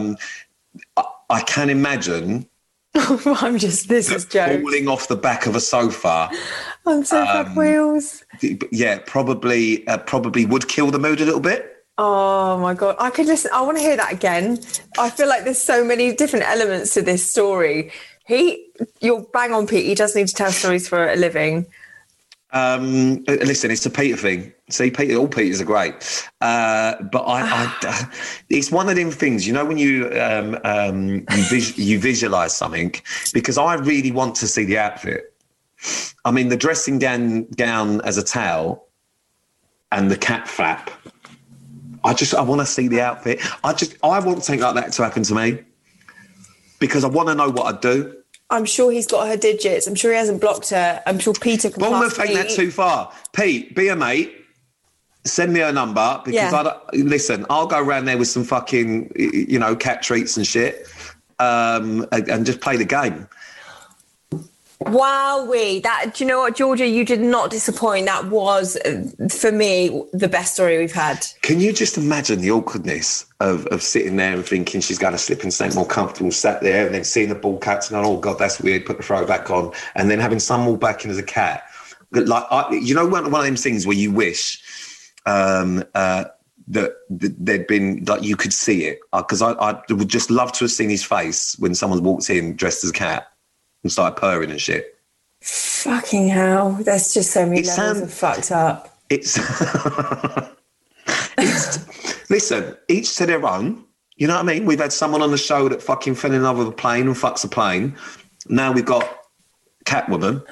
Speaker 1: I can imagine.
Speaker 2: This is jokes.
Speaker 1: Falling off the back of a sofa
Speaker 2: on sofa wheels.
Speaker 1: Yeah, probably would kill the mood a little bit.
Speaker 2: Oh my God. I could listen. I want to hear that again. I feel like there's so many different elements to this story. You're bang on, Pete. He does need to tell stories for a living.
Speaker 1: Listen, it's a Peter thing. See, Peter, all Peters are great. But it's one of them things, when you visualize something, because I really want to see the outfit. I mean, the dressing gown as a towel and the cat flap. I want to see the outfit. I want something like that to happen to me because I want to know what I'd do.
Speaker 2: I'm sure he's got her digits. I'm sure he hasn't blocked her. I'm sure Peter can.
Speaker 1: Bournemouth ain't that too far. Pete, be a mate. Send me her number because listen, I'll go around there with some fucking, cat treats and shit, and just play the game.
Speaker 2: Wowee. Do you know what, Georgia? You did not disappoint. That was, for me, the best story we've had.
Speaker 1: Can you just imagine the awkwardness of sitting there and thinking she's going to slip and something more comfortable, sat there, and then seeing the ball cats and going, oh, God, that's weird, put the throw back on, and then having some walk back in as a cat. Like, one of them things where you wish that there'd been, like, you could see it. Because I would just love to have seen his face when someone walked in dressed as a cat and started purring and shit.
Speaker 2: Fucking hell. There's just so many levels of fucked up.
Speaker 1: Listen, each to their own. You know what I mean? We've had someone on the show that fucking fell in love with a plane and fucks a plane. Now we've got Catwoman.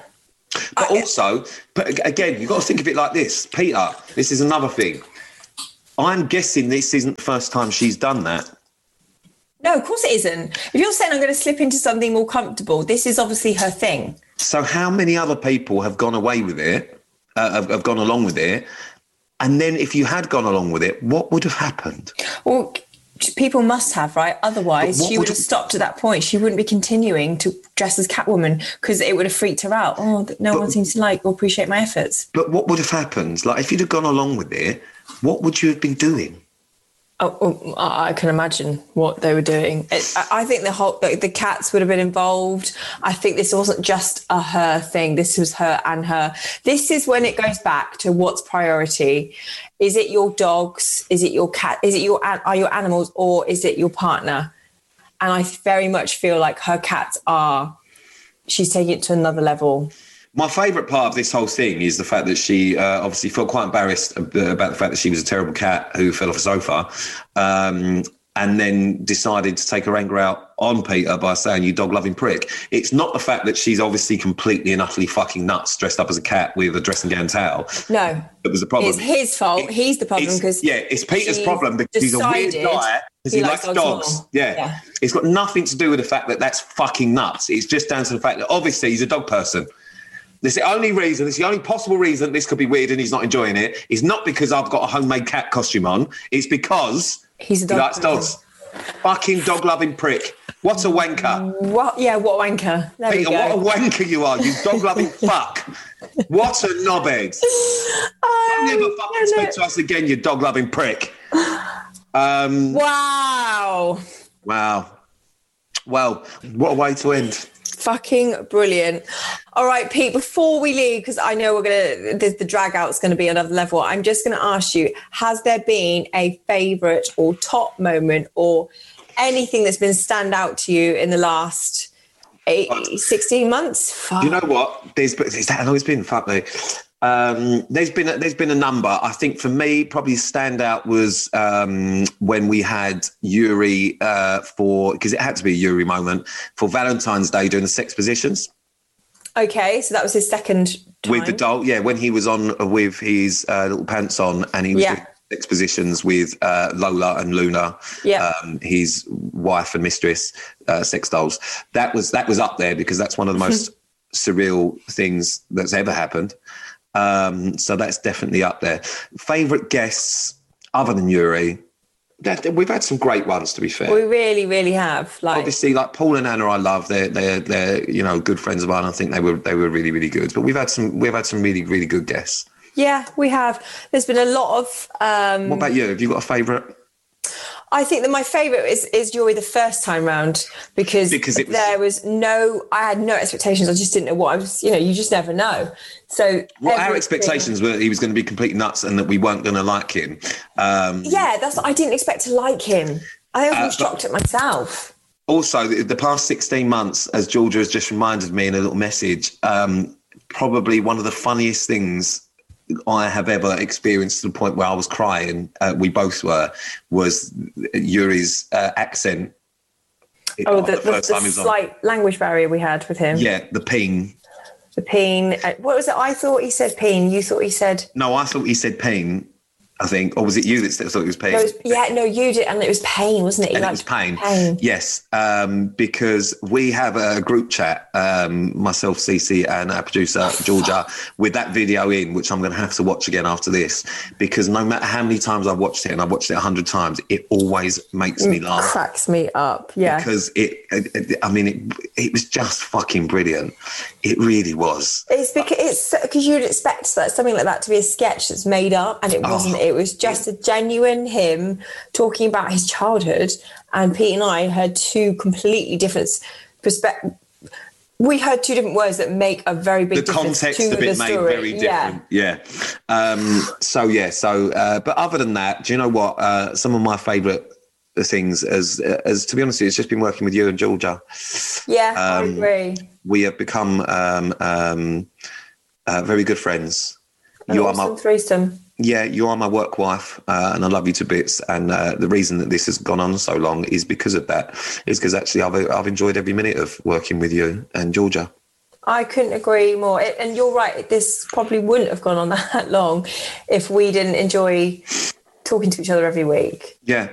Speaker 1: But again, you've got to think of it like this. Peter, this is another thing. I'm guessing this isn't the first time she's done that.
Speaker 2: No, of course it isn't. If you're saying I'm going to slip into something more comfortable, this is obviously her thing.
Speaker 1: So how many other people have gone away with it, have gone along with it? And then if you had gone along with it, what would have happened?
Speaker 2: Well, people must have, right? Otherwise, she would have stopped at that point. She wouldn't be continuing to dress as Catwoman because it would have freaked her out. Oh, no one seems to like or appreciate my efforts.
Speaker 1: But what would have happened? Like, if you'd have gone along with it, what would you have been doing?
Speaker 2: Oh, I can imagine what they were doing. I think the cats would have been involved. I think this wasn't just a her thing. This was her and her. This is when it goes back to what's priority. Is it your dogs? Is it your cat? Are your animals, or is it your partner? And I very much feel like her cats she's taking it to another level.
Speaker 1: My favourite part of this whole thing is the fact that she obviously felt quite embarrassed about the fact that she was a terrible cat who fell off a sofa, and then decided to take her anger out on Peter by saying, "You dog-loving prick." It's not the fact that she's obviously completely and utterly fucking nuts dressed up as a cat with a dressing gown towel.
Speaker 2: No.
Speaker 1: It was the problem.
Speaker 2: It's his fault. He's the problem because...
Speaker 1: Yeah, it's Peter's problem because he's a weird guy because he likes dogs. Yeah. It's got nothing to do with the fact that that's fucking nuts. It's just down to the fact that obviously he's a dog person. It's the only possible reason this could be weird and he's not enjoying it is not because I've got a homemade cat costume on. It's because he likes dogs. Fucking dog-loving prick. What a wanker.
Speaker 2: What? Yeah, what a wanker. There
Speaker 1: Peter,
Speaker 2: we go.
Speaker 1: what a wanker you are, you dog-loving fuck. What a knobhead. Don't never fucking speak to us again, you dog-loving prick.
Speaker 2: Wow.
Speaker 1: Well, what a way to end.
Speaker 2: Fucking brilliant. All right, Pete, before we leave, because I know the drag out's going to be another level, I'm just going to ask you, has there been a favourite or top moment or anything that's been stand out to you in the last 16 months? Fuck.
Speaker 1: You know what? Is that how long it's been? Fuck me. There's been a number. I think for me, probably standout was when we had Yuri because it had to be a Yuri moment for Valentine's Day doing the sex positions.
Speaker 2: Okay, so that was his second time.
Speaker 1: With the doll, yeah, when he was on with his little pants on and he was doing sex positions with Lola and Luna, his wife and mistress, sex dolls. That was up there because that's one of the most surreal things that's ever happened. So that's definitely up there. Favourite guests other than Yuri? We've had some great ones, to be fair.
Speaker 2: We really, really have.
Speaker 1: Obviously, like Paul and Anna, I love. They're good friends of mine. I think they were really, really good. But we've had some really, really good guests. Yeah, we have. There's been a lot of. What about you? Have you got a favourite? I think that my favourite is Yuri the first time round because I had no expectations. I just didn't know what I was, you just never know. So our expectations were he was going to be completely nuts and that we weren't going to like him. I didn't expect to like him. I was shocked at myself. Also, the past 16 months, as Georgia has just reminded me in a little message, probably one of the funniest things I have ever experienced to the point where I was crying, we both were, was Yuri's accent. The slight language barrier we had with him. Yeah, the peen. The peen. What was it? I thought he said peen. You thought he said... No, I thought he said peen, I think. Or was it you that thought it was pain? No, you did. And it was pain, wasn't it? And it was pain. Yes, because we have a group chat, myself, Cece, and our producer, Georgia, with that video in, which I'm going to have to watch again after this, because no matter how many times I've watched it, and I've watched it 100 times, it always makes me laugh. Cracks me up, yeah. Because it was just fucking brilliant. It really was. It's because you'd expect something like that to be a sketch that's made up, and it wasn't. It was just a genuine him talking about his childhood, and Pete and I had two completely different perspectives.
Speaker 2: we heard two different words that make a very big difference.
Speaker 1: The context
Speaker 2: to
Speaker 1: of it
Speaker 2: the
Speaker 1: made
Speaker 2: story.
Speaker 1: very different. Yeah. But other than that, do you know what? Some of my favourite things, as to be honest with you, it's just been working with you and Georgia.
Speaker 2: Yeah, I agree.
Speaker 1: We have become very good friends.
Speaker 2: You are my threesome.
Speaker 1: Yeah, you are my work wife, and I love you to bits. And the reason that this has gone on so long is because of that. Is because actually I've enjoyed every minute of working with you and Georgia.
Speaker 2: I couldn't agree more. And you're right. This probably wouldn't have gone on that long if we didn't enjoy talking to each other every week.
Speaker 1: Yeah.